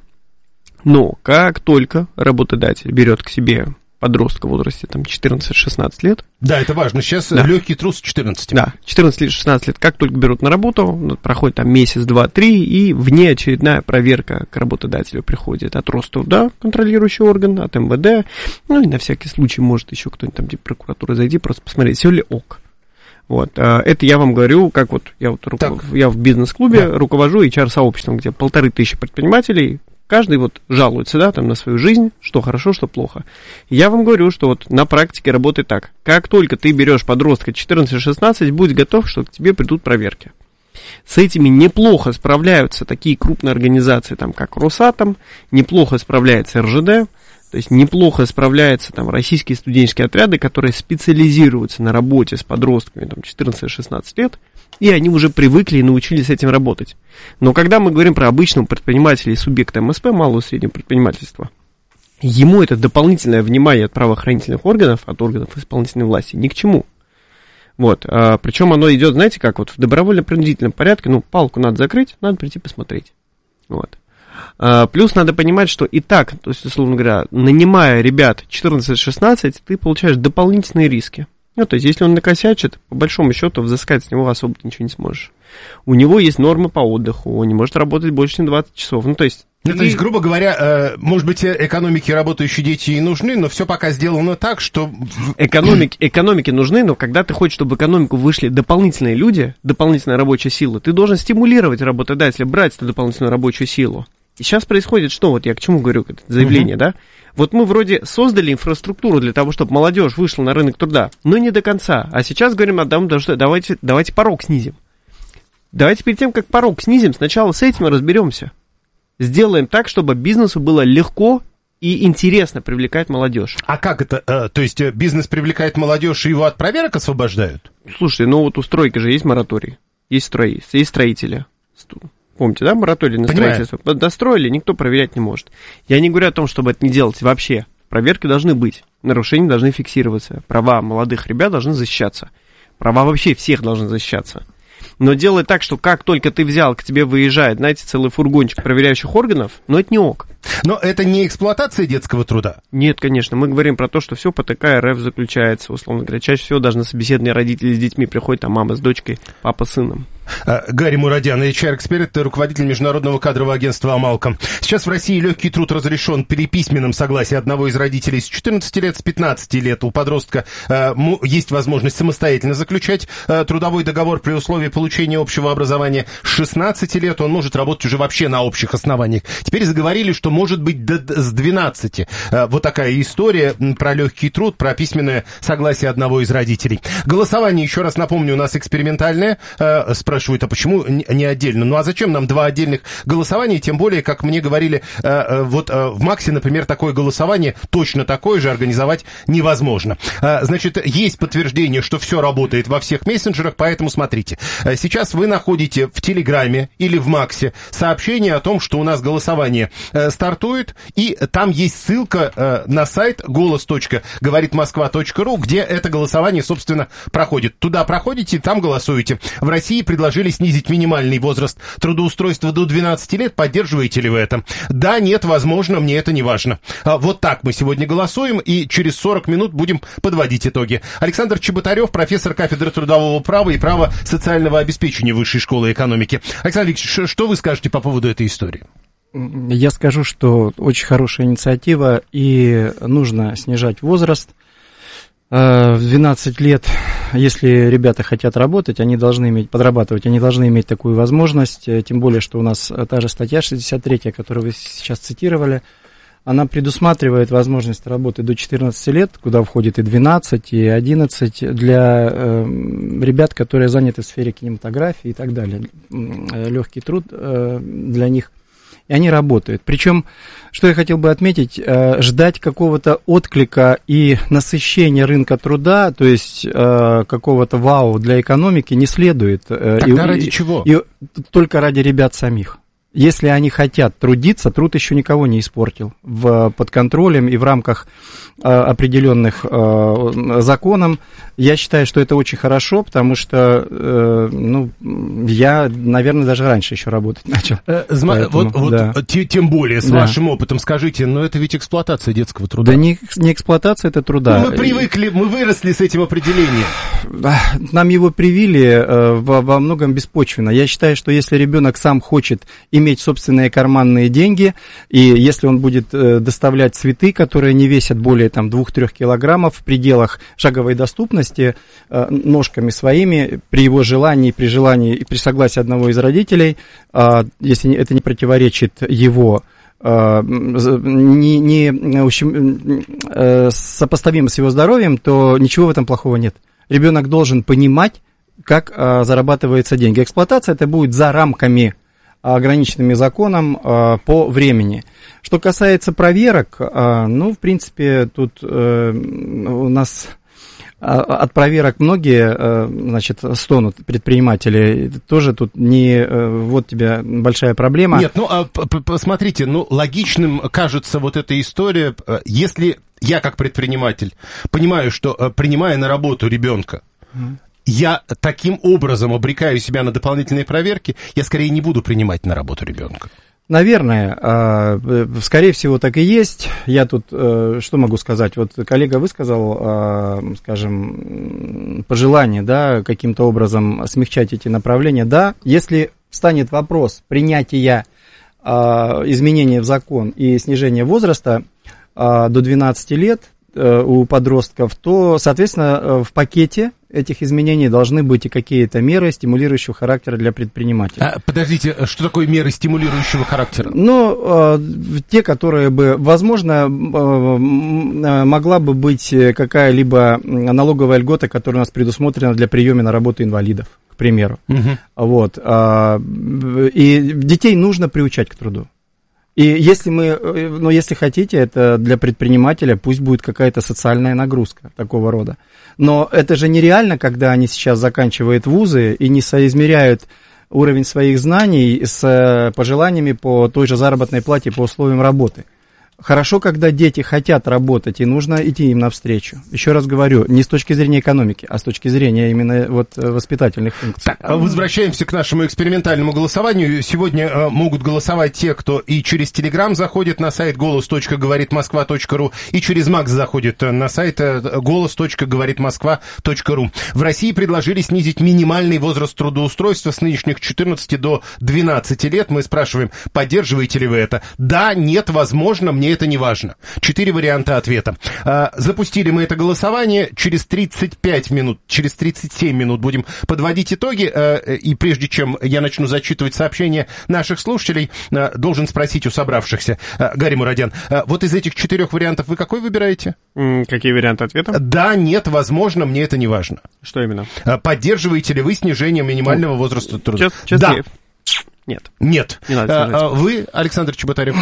Q: Но как только работодатель берет к себе подростка в возрасте там, четырнадцать-шестнадцать лет.
E: Да, это важно. Сейчас да. легкий труд с четырнадцати.
Q: Да, четырнадцать-шестнадцать лет. Как только берут на работу, проходит там месяц, два, три, и внеочередная проверка к работодателю приходит от Роструда, контролирующий орган, от эм вэ дэ. Ну и на всякий случай может еще кто-нибудь там типа прокуратуры зайти, просто посмотреть, все ли ок. Вот, это я вам говорю, как вот я, вот, руко... я в бизнес-клубе да. руковожу эйч ар-сообществом, где полторы тысячи предпринимателей. Каждый вот жалуется, да, там на свою жизнь, что хорошо, что плохо. Я вам говорю, что вот на практике работает так. Как только ты берешь подростка четырнадцать-шестнадцать, будь готов, что к тебе придут проверки. С этими неплохо справляются такие крупные организации, там, как Росатом, неплохо справляется эр жэ дэ, то есть неплохо справляются там российские студенческие отряды, которые специализируются на работе с подростками там, четырнадцать-шестнадцать лет, и они уже привыкли и научились с этим работать. Но когда мы говорим про обычного предпринимателя и субъекта эм эс пэ, малого и среднего предпринимательства, ему это дополнительное внимание от правоохранительных органов, от органов исполнительной власти ни к чему. Вот, а, причем оно идет, знаете, как вот в добровольно-принудительном порядке, ну, палку надо закрыть, надо прийти посмотреть. Вот. А, плюс надо понимать, что и так, то есть, условно говоря, нанимая ребят четырнадцать-шестнадцать, ты получаешь дополнительные риски. Ну, то есть, если он накосячит, по большому счету, взыскать с него особо ничего не сможешь. У него есть нормы по отдыху, он не может работать больше, чем двадцать часов. Ну, то есть...
E: Ну, то есть, грубо говоря, э, может быть, экономике работающие дети и нужны, но все пока сделано так, что...
Q: Экономики, экономики нужны, но когда ты хочешь, чтобы в экономику вышли дополнительные люди, дополнительная рабочая сила, ты должен стимулировать работодателя брать эту дополнительную рабочую силу. И сейчас происходит что? Вот я к чему говорю, это заявление, uh-huh. да? Вот мы вроде создали инфраструктуру для того, чтобы молодежь вышла на рынок труда, но не до конца. А сейчас говорим о том, что давайте, давайте порог снизим. Давайте перед тем, как порог снизим, сначала с этим разберемся. Сделаем так, чтобы бизнесу было легко и интересно привлекать молодежь.
E: А как это? Э, то есть бизнес привлекает молодежь и его от проверок освобождают?
Q: Слушайте, ну вот у стройки же есть мораторий, есть строи, есть строители. Помните, да, мораторий на Понимаю. строительство? Достроили, никто проверять не может. Я не говорю о том, чтобы это не делать вообще. Проверки должны быть, нарушения должны фиксироваться, права молодых ребят должны защищаться, права вообще всех должны защищаться. Но делать так, что как только ты взял, к тебе выезжает, знаете, целый фургончик проверяющих органов, но это не ок.
E: Но это не эксплуатация детского труда?
Q: Нет, конечно, мы говорим про то, что все по тэ ка эр эф заключается, условно говоря. Чаще всего даже на собеседные родители с детьми приходят, там мама с дочкой, папа с сыном.
E: Гарри Мурадян, эйч ар-эксперт, руководитель международного кадрового агентства «Амалком». Сейчас в России легкий труд разрешен при письменном согласии одного из родителей с четырнадцати лет, с пятнадцати лет. У подростка э, есть возможность самостоятельно заключать э, трудовой договор при условии получения общего образования. С шестнадцати лет он может работать уже вообще на общих основаниях. Теперь заговорили, что может быть до, с двенадцати. Э, вот такая история про легкий труд, про письменное согласие одного из родителей. Голосование, еще раз напомню, у нас экспериментальное. Э, спрашивают, а почему не отдельно? Ну а зачем нам два отдельных голосования? Тем более, как мне говорили, э, э, вот э, в МАКСе, например, такое голосование, точно такое же организовать невозможно. Э, значит, есть подтверждение, что все работает во всех мессенджерах, поэтому смотрите. Э, сейчас вы находите в Телеграме или в МАКСе сообщение о том, что у нас голосование э, стартует, и там есть ссылка э, на сайт голос точка говорит москва точка ру, где это голосование, собственно, проходит. Туда проходите, там голосуете. В России предложили снизить минимальный возраст трудоустройства до двенадцати лет. Поддерживаете ли вы это? Да, нет, возможно, мне это не важно. А, вот так мы сегодня голосуем, и через сорок минут будем подводить итоги. Александр Чеботарев, профессор кафедры трудового права и права социального обеспечения Высшей школы экономики. Александр Викторович, что вы скажете по поводу этой истории?
R: Я скажу, что очень хорошая инициатива, и нужно снижать возраст. В двенадцать лет, если ребята хотят работать, они должны иметь, подрабатывать, они должны иметь такую возможность, тем более, что у нас та же статья шестьдесят третья, которую вы сейчас цитировали, она предусматривает возможность работы до четырнадцати лет, куда входит и двенадцать, и одиннадцать, для э, ребят, которые заняты в сфере кинематографии и так далее. Легкий труд э, для них. И они работают. Причем, что я хотел бы отметить, э, ждать какого-то отклика и насыщения рынка труда, то есть э, какого-то вау для экономики не следует. Э,
E: Тогда
R: и,
E: ради чего?
R: И, и только ради ребят самих. Если они хотят трудиться, труд еще никого не испортил. В, под контролем и в рамках э, определенных э, законом, я считаю, что это очень хорошо, потому что э, ну, я, наверное, даже раньше еще работать начал.
E: Э, зма-
R: Поэтому,
E: вот вот
R: да.
E: т- тем более, с
R: да.
E: вашим опытом, скажите, но это ведь эксплуатация детского труда.
R: Да не, не эксплуатация, это труда.
E: Ну, мы привыкли, мы выросли с этим определением.
R: Нам его привили э, во, во многом беспочвенно. Я считаю, что если ребенок сам хочет иметь собственные карманные деньги, и если он будет э, доставлять цветы, которые не весят более там двух-трёх килограммов в пределах шаговой доступности, э, ножками своими, при его желании, при желании и при согласии одного из родителей, э, если это не противоречит его не, не общем, э, сопоставимо с его здоровьем, то ничего в этом плохого нет. Ребенок должен понимать, как э, зарабатываются деньги. Эксплуатация это будет за рамками, ограниченными законом э, по времени. Что касается проверок, э, ну, в принципе, тут э, у нас от проверок многие, э, значит, стонут предприниматели. Тоже тут не э, вот тебе большая проблема.
E: Нет, ну, а, посмотрите, ну, логичным кажется вот эта история, если я как предприниматель понимаю, что, принимая на работу ребенка, mm. я таким образом обрекаю себя на дополнительные проверки, я скорее не буду принимать на работу ребенка.
R: Наверное, скорее всего, так и есть. Я тут, что могу сказать, вот коллега высказал, скажем, пожелание, да, каким-то образом смягчать эти направления. Да, если встанет вопрос принятия изменения в закон и снижения возраста до двенадцати лет у подростков, то, соответственно, в пакете этих изменений должны быть и какие-то меры стимулирующего характера для предпринимателей.
E: А, подождите, что такое меры стимулирующего характера?
R: Ну, э, те, которые бы, возможно, э, могла бы быть какая-либо налоговая льгота, которая у нас предусмотрена для приема на работу инвалидов, к примеру. Угу. Вот. Э, и детей нужно приучать к труду. И если мы, ну, если хотите, это для предпринимателя пусть будет какая-то социальная нагрузка такого рода. Но это же нереально, когда они сейчас заканчивают вузы и не соизмеряют уровень своих знаний с пожеланиями по той же заработной плате по условиям работы. Хорошо, когда дети хотят работать, и нужно идти им навстречу. Еще раз говорю, не с точки зрения экономики, а с точки зрения именно вот воспитательных функций.
E: Так, возвращаемся к нашему экспериментальному голосованию. Сегодня э, могут голосовать те, кто и через Телеграм заходит на сайт голос точка говорит москва точка ру, и через Макс заходит на сайт голос точка говорит москва точка ру. В России предложили снизить минимальный возраст трудоустройства с нынешних четырнадцати до двенадцати лет. Мы спрашиваем, поддерживаете ли вы это? Да, нет, возможно, мне это не важно. Четыре варианта ответа. А, запустили мы это голосование. Через тридцать пять минут, через тридцать семь минут будем подводить итоги. А, и прежде чем я начну зачитывать сообщения наших слушателей, а, должен спросить у собравшихся. А, Гарри Мурадян, а, вот из этих четырех вариантов вы какой выбираете?
Q: Какие варианты ответа?
E: Да, нет, возможно, мне это не важно.
Q: Что именно?
E: А, поддерживаете ли вы снижение минимального возраста труда?
Q: Чест, честно, да. Нет.
E: Нет.
Q: Не надо
E: а, а, вы, Александр Чеботарев?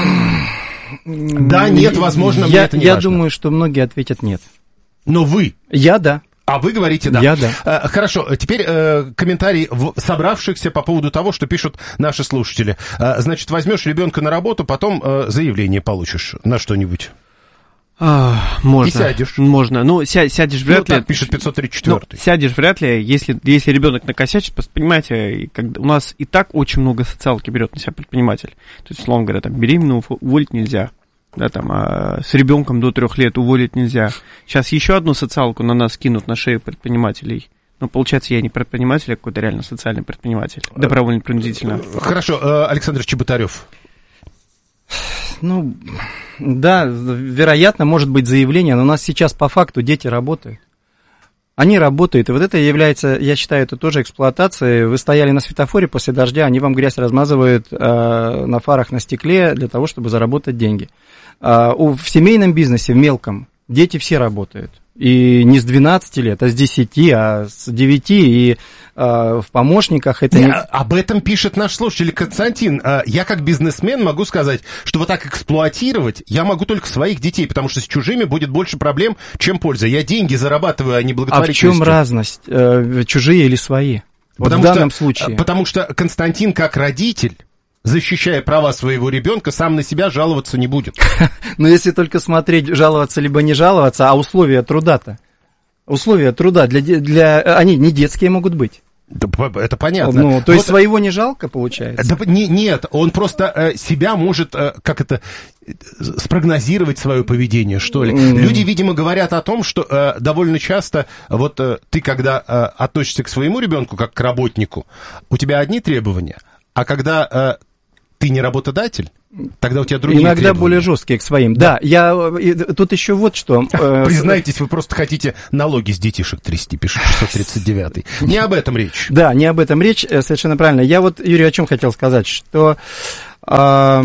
E: Да, нет, возможно, мне
R: я,
E: это не
R: я
E: важно.
R: Я думаю, что многие ответят нет.
E: Но вы?
R: Я да.
E: А вы говорите да.
R: Я да.
E: А, хорошо, теперь э, комментарий в собравшихся по поводу того, что пишут наши слушатели. А, значит, возьмешь ребенка на работу, потом э, заявление получишь на что-нибудь.
Q: А, можно.
E: И сядешь.
Q: Можно. Ну, ся, сядешь вряд
E: ну,
Q: ли.
E: Так пишет пятьсот тридцать четыре.
Q: Ну, сядешь вряд ли, если, если ребенок накосячит, понимаете, когда у нас и так очень много социалки берет на себя предприниматель. То есть, условно говоря, там, беременного уволить нельзя. Да, там, а с ребенком до трех лет уволить нельзя. Сейчас еще одну социалку на нас кинут на шею предпринимателей. Ну, получается, я не предприниматель, а какой-то реально социальный предприниматель. Добровольно-принудительно.
E: Хорошо, Александр Чеботарев.
R: Ну, да, вероятно, может быть заявление, но у нас сейчас по факту дети работают. Они работают, и вот это является, я считаю, это тоже эксплуатацией. Вы стояли на светофоре после дождя, они вам грязь размазывают э, на фарах, на стекле для того, чтобы заработать деньги. Э, в семейном бизнесе, в мелком, дети все работают. И не с двенадцати лет, а с десяти, а с девяти, и э, в помощниках это...
E: Не,
R: не...
E: Об этом пишет наш слушатель Константин. Я как бизнесмен могу сказать, что вот так эксплуатировать я могу только своих детей, потому что с чужими будет больше проблем, чем польза. Я деньги зарабатываю, а не благотворительностью.
R: А в чем разность? Э, чужие или свои? Вот
E: потому
R: в данном
E: что,
R: случае.
E: Потому что Константин как родитель защищая права своего ребенка, сам на себя жаловаться не будет.
R: Но если только смотреть, жаловаться либо не жаловаться, а условия труда-то. Условия труда, для, для, они не детские могут быть.
E: Да, это понятно.
R: Ну, то вот, есть своего не жалко, получается?
E: Да, не, нет, он просто э, себя может, э, как это, спрогнозировать свое поведение, что ли. Mm. Люди, видимо, говорят о том, что э, довольно часто, вот э, ты, когда э, относишься к своему ребенку, как к работнику, у тебя одни требования, а когда э, ты не работодатель, тогда у тебя другие
R: Иногда
E: требования.
R: Более жесткие к своим. Да, да я тут еще вот что.
E: Признайтесь, вы просто хотите налоги с детишек трясти, пишет шестьсот тридцать девятый. Не об этом речь.
R: Да, не об этом речь, совершенно правильно. Я вот, Юрий, о чем хотел сказать, что э,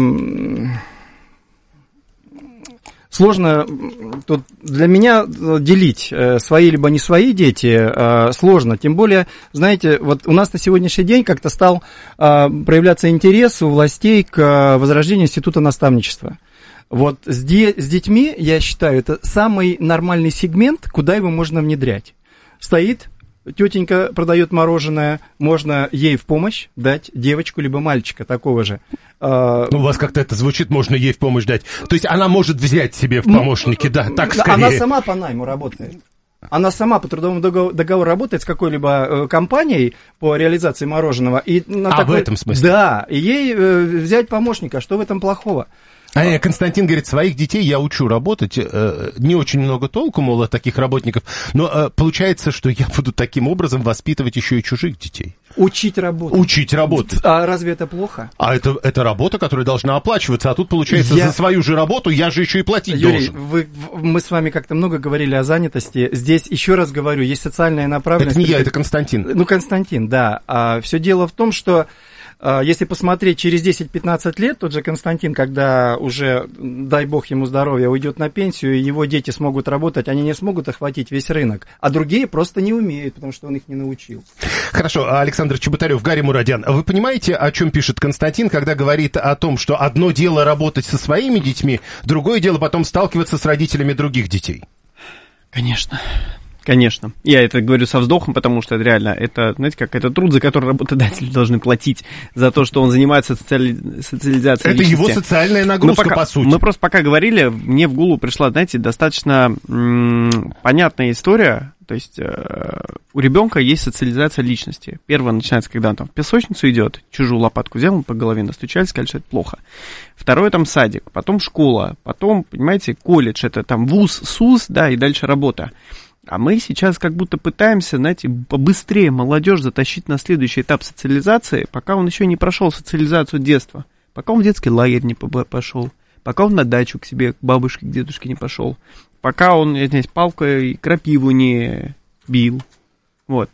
R: сложно тут для меня делить свои либо не свои дети, э, сложно. Тем более, знаете, вот у нас на сегодняшний день как-то стал э, проявляться интерес у властей к возрождению института наставничества. Вот с, де- с детьми, я считаю, это самый нормальный сегмент, куда его можно внедрять. Стоит, тетенька продает мороженое, можно ей в помощь дать девочку либо мальчика такого же.
E: Ну, у вас как-то это звучит, можно ей в помощь дать. То есть она может взять себе в помощники, да, так скорее.
R: Она сама по найму работает. Она сама по трудовому договору работает с какой-либо компанией по реализации мороженого. И на
E: а,
R: такой...
E: в этом смысле?
R: Да, и ей взять помощника, что в этом плохого?
E: А Константин говорит, своих детей я учу работать, не очень много толку, мол, от таких работников, но получается, что я буду таким образом воспитывать еще и чужих детей.
R: Учить работать.
E: Учить работать.
R: А разве это плохо?
E: А это, это работа, которая должна оплачиваться, а тут, получается, я... за свою же работу я же еще и платить
R: Юрий,
E: должен.
R: Вы, мы с вами как-то много говорили о занятости. Здесь, еще раз говорю, есть социальная направленность.
E: Это не я, это Константин.
R: Ну, Константин, да. А, все дело в том, что если посмотреть через десять-пятнадцать лет, тот же Константин, когда уже, дай бог ему здоровья, уйдет на пенсию, и его дети смогут работать, они не смогут охватить весь рынок, а другие просто не умеют, потому что он их не научил.
E: Хорошо, Александр Чеботарев, Гарри Мурадян, вы понимаете, о чем пишет Константин, когда говорит о том, что одно дело работать со своими детьми, другое дело потом сталкиваться с родителями других детей?
Q: Конечно. Конечно. Я это говорю со вздохом, потому что это реально, это, знаете, как это труд, за который работодатели должны платить, за то, что он занимается социали... социализацией
E: это
Q: личности.
E: Его социальная нагрузка,
Q: пока,
E: по сути.
Q: Мы просто пока говорили, мне в голову пришла, знаете, достаточно м- понятная история. То есть э, у ребенка есть социализация личности. Первое начинается, когда он там в песочницу идет, чужую лопатку взял, по голове настучали, сказали, что это плохо. Второе там садик, потом школа, потом, понимаете, колледж, это там вуз, СУС, да, и дальше работа. А мы сейчас как будто пытаемся, знаете, побыстрее молодежь затащить на следующий этап социализации, пока он еще не прошел социализацию детства, пока он в детский лагерь не пошел, пока он на дачу к себе, к бабушке, к дедушке не пошел, пока он, извиняюсь, палкой крапиву не бил. Вот.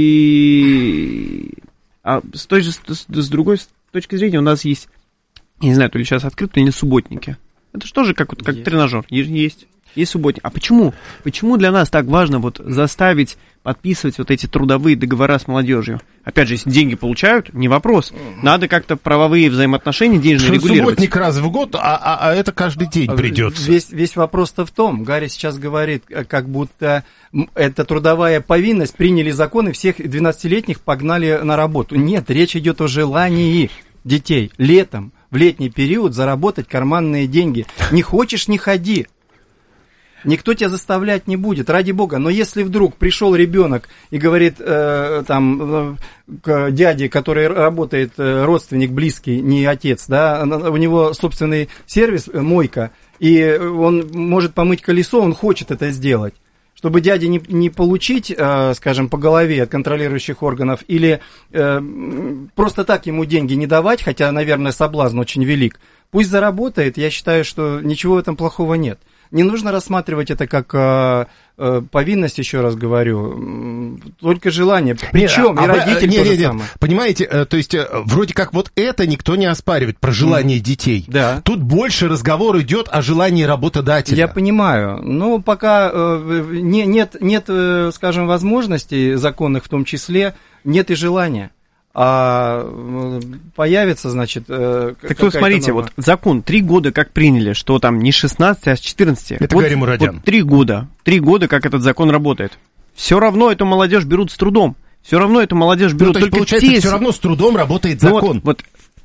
Q: И а с той же, с, с другой точки зрения у нас есть, я не знаю, то ли сейчас открыто, то ли не субботники. Это же тоже как, вот, как тренажер. Есть. Есть субботник. А почему? Почему для нас так важно вот заставить подписывать вот эти трудовые договора с молодежью? Опять же, если деньги получают, не вопрос. Надо как-то правовые взаимоотношения денежные регулировать.
E: Субботник раз в год, а, а, а это каждый день придется.
R: Весь, весь вопрос-то в том, Гарри сейчас говорит, как будто это трудовая повинность, приняли закон и всех двенадцатилетних погнали на работу. Нет, речь идет о желании детей летом, в летний период заработать карманные деньги. Не хочешь, не ходи. Никто тебя заставлять не будет, ради бога. Но если вдруг пришел ребенок и говорит э, там, к дяде, который работает, э, родственник близкий, не отец, да, у него собственный сервис, э, мойка, и он может помыть колесо, он хочет это сделать. Чтобы дяде не, не получить, э, скажем, по голове от контролирующих органов или э, просто так ему деньги не давать, хотя, наверное, соблазн очень велик, пусть заработает, я считаю, что ничего в этом плохого нет. Не нужно рассматривать это как э, э, повинность, еще раз говорю, только желание. Причем и родитель
E: не,
R: тоже
E: не, не,
R: самое.
E: Понимаете, э, то есть э, вроде как вот это никто не оспаривает про желание mm. детей.
R: Да.
E: Тут больше разговор идет о желании работодателя.
R: Я понимаю, но пока э, не, нет, нет, э, скажем, возможностей законных в том числе, нет и желания. А появится, значит, э,
Q: так вот смотрите, норма. Вот закон три года как приняли, что там не шестнадцать, а с четырнадцати.
E: Это
Q: вот,
E: Гарри Мурадян.
Q: Вот три года, три года, как этот закон работает. Все равно эту молодежь берут с трудом. Все равно эту молодежь берут
E: ну, то есть,
Q: только
E: получается,
Q: те...
E: все равно с трудом работает закон.
Q: Вот, вот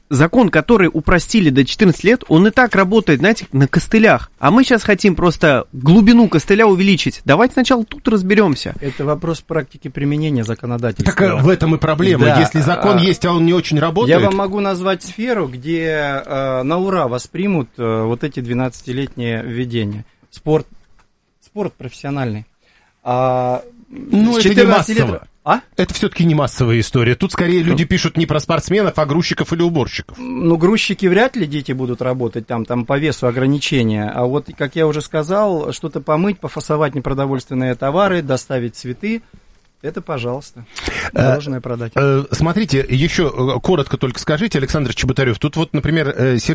Q: закон, который упростили до четырнадцати лет, он и так работает, знаете, на костылях. А мы сейчас хотим просто глубину костыля увеличить. Давайте сначала тут разберемся.
R: Это вопрос практики применения законодательства.
E: Так в этом и проблема.
R: Да.
E: Если закон а, есть, а он не очень работает.
R: Я вам могу назвать сферу, где э, на ура воспримут э, вот эти двенадцатилетние введения. Спорт, спорт профессиональный. А,
E: ну, это не массово.
R: Лет... А?
E: Это все-таки не массовая история. Тут скорее люди пишут не про спортсменов, а грузчиков или уборщиков.
R: Ну, грузчики вряд ли дети будут работать, там, там по весу ограничения. А вот, как я уже сказал, что-то помыть, пофасовать непродовольственные товары, доставить цветы. Это, пожалуйста, мороженое продать.
E: Смотрите, еще коротко только скажите, Александр Чеботарев. Тут вот, например, Сергей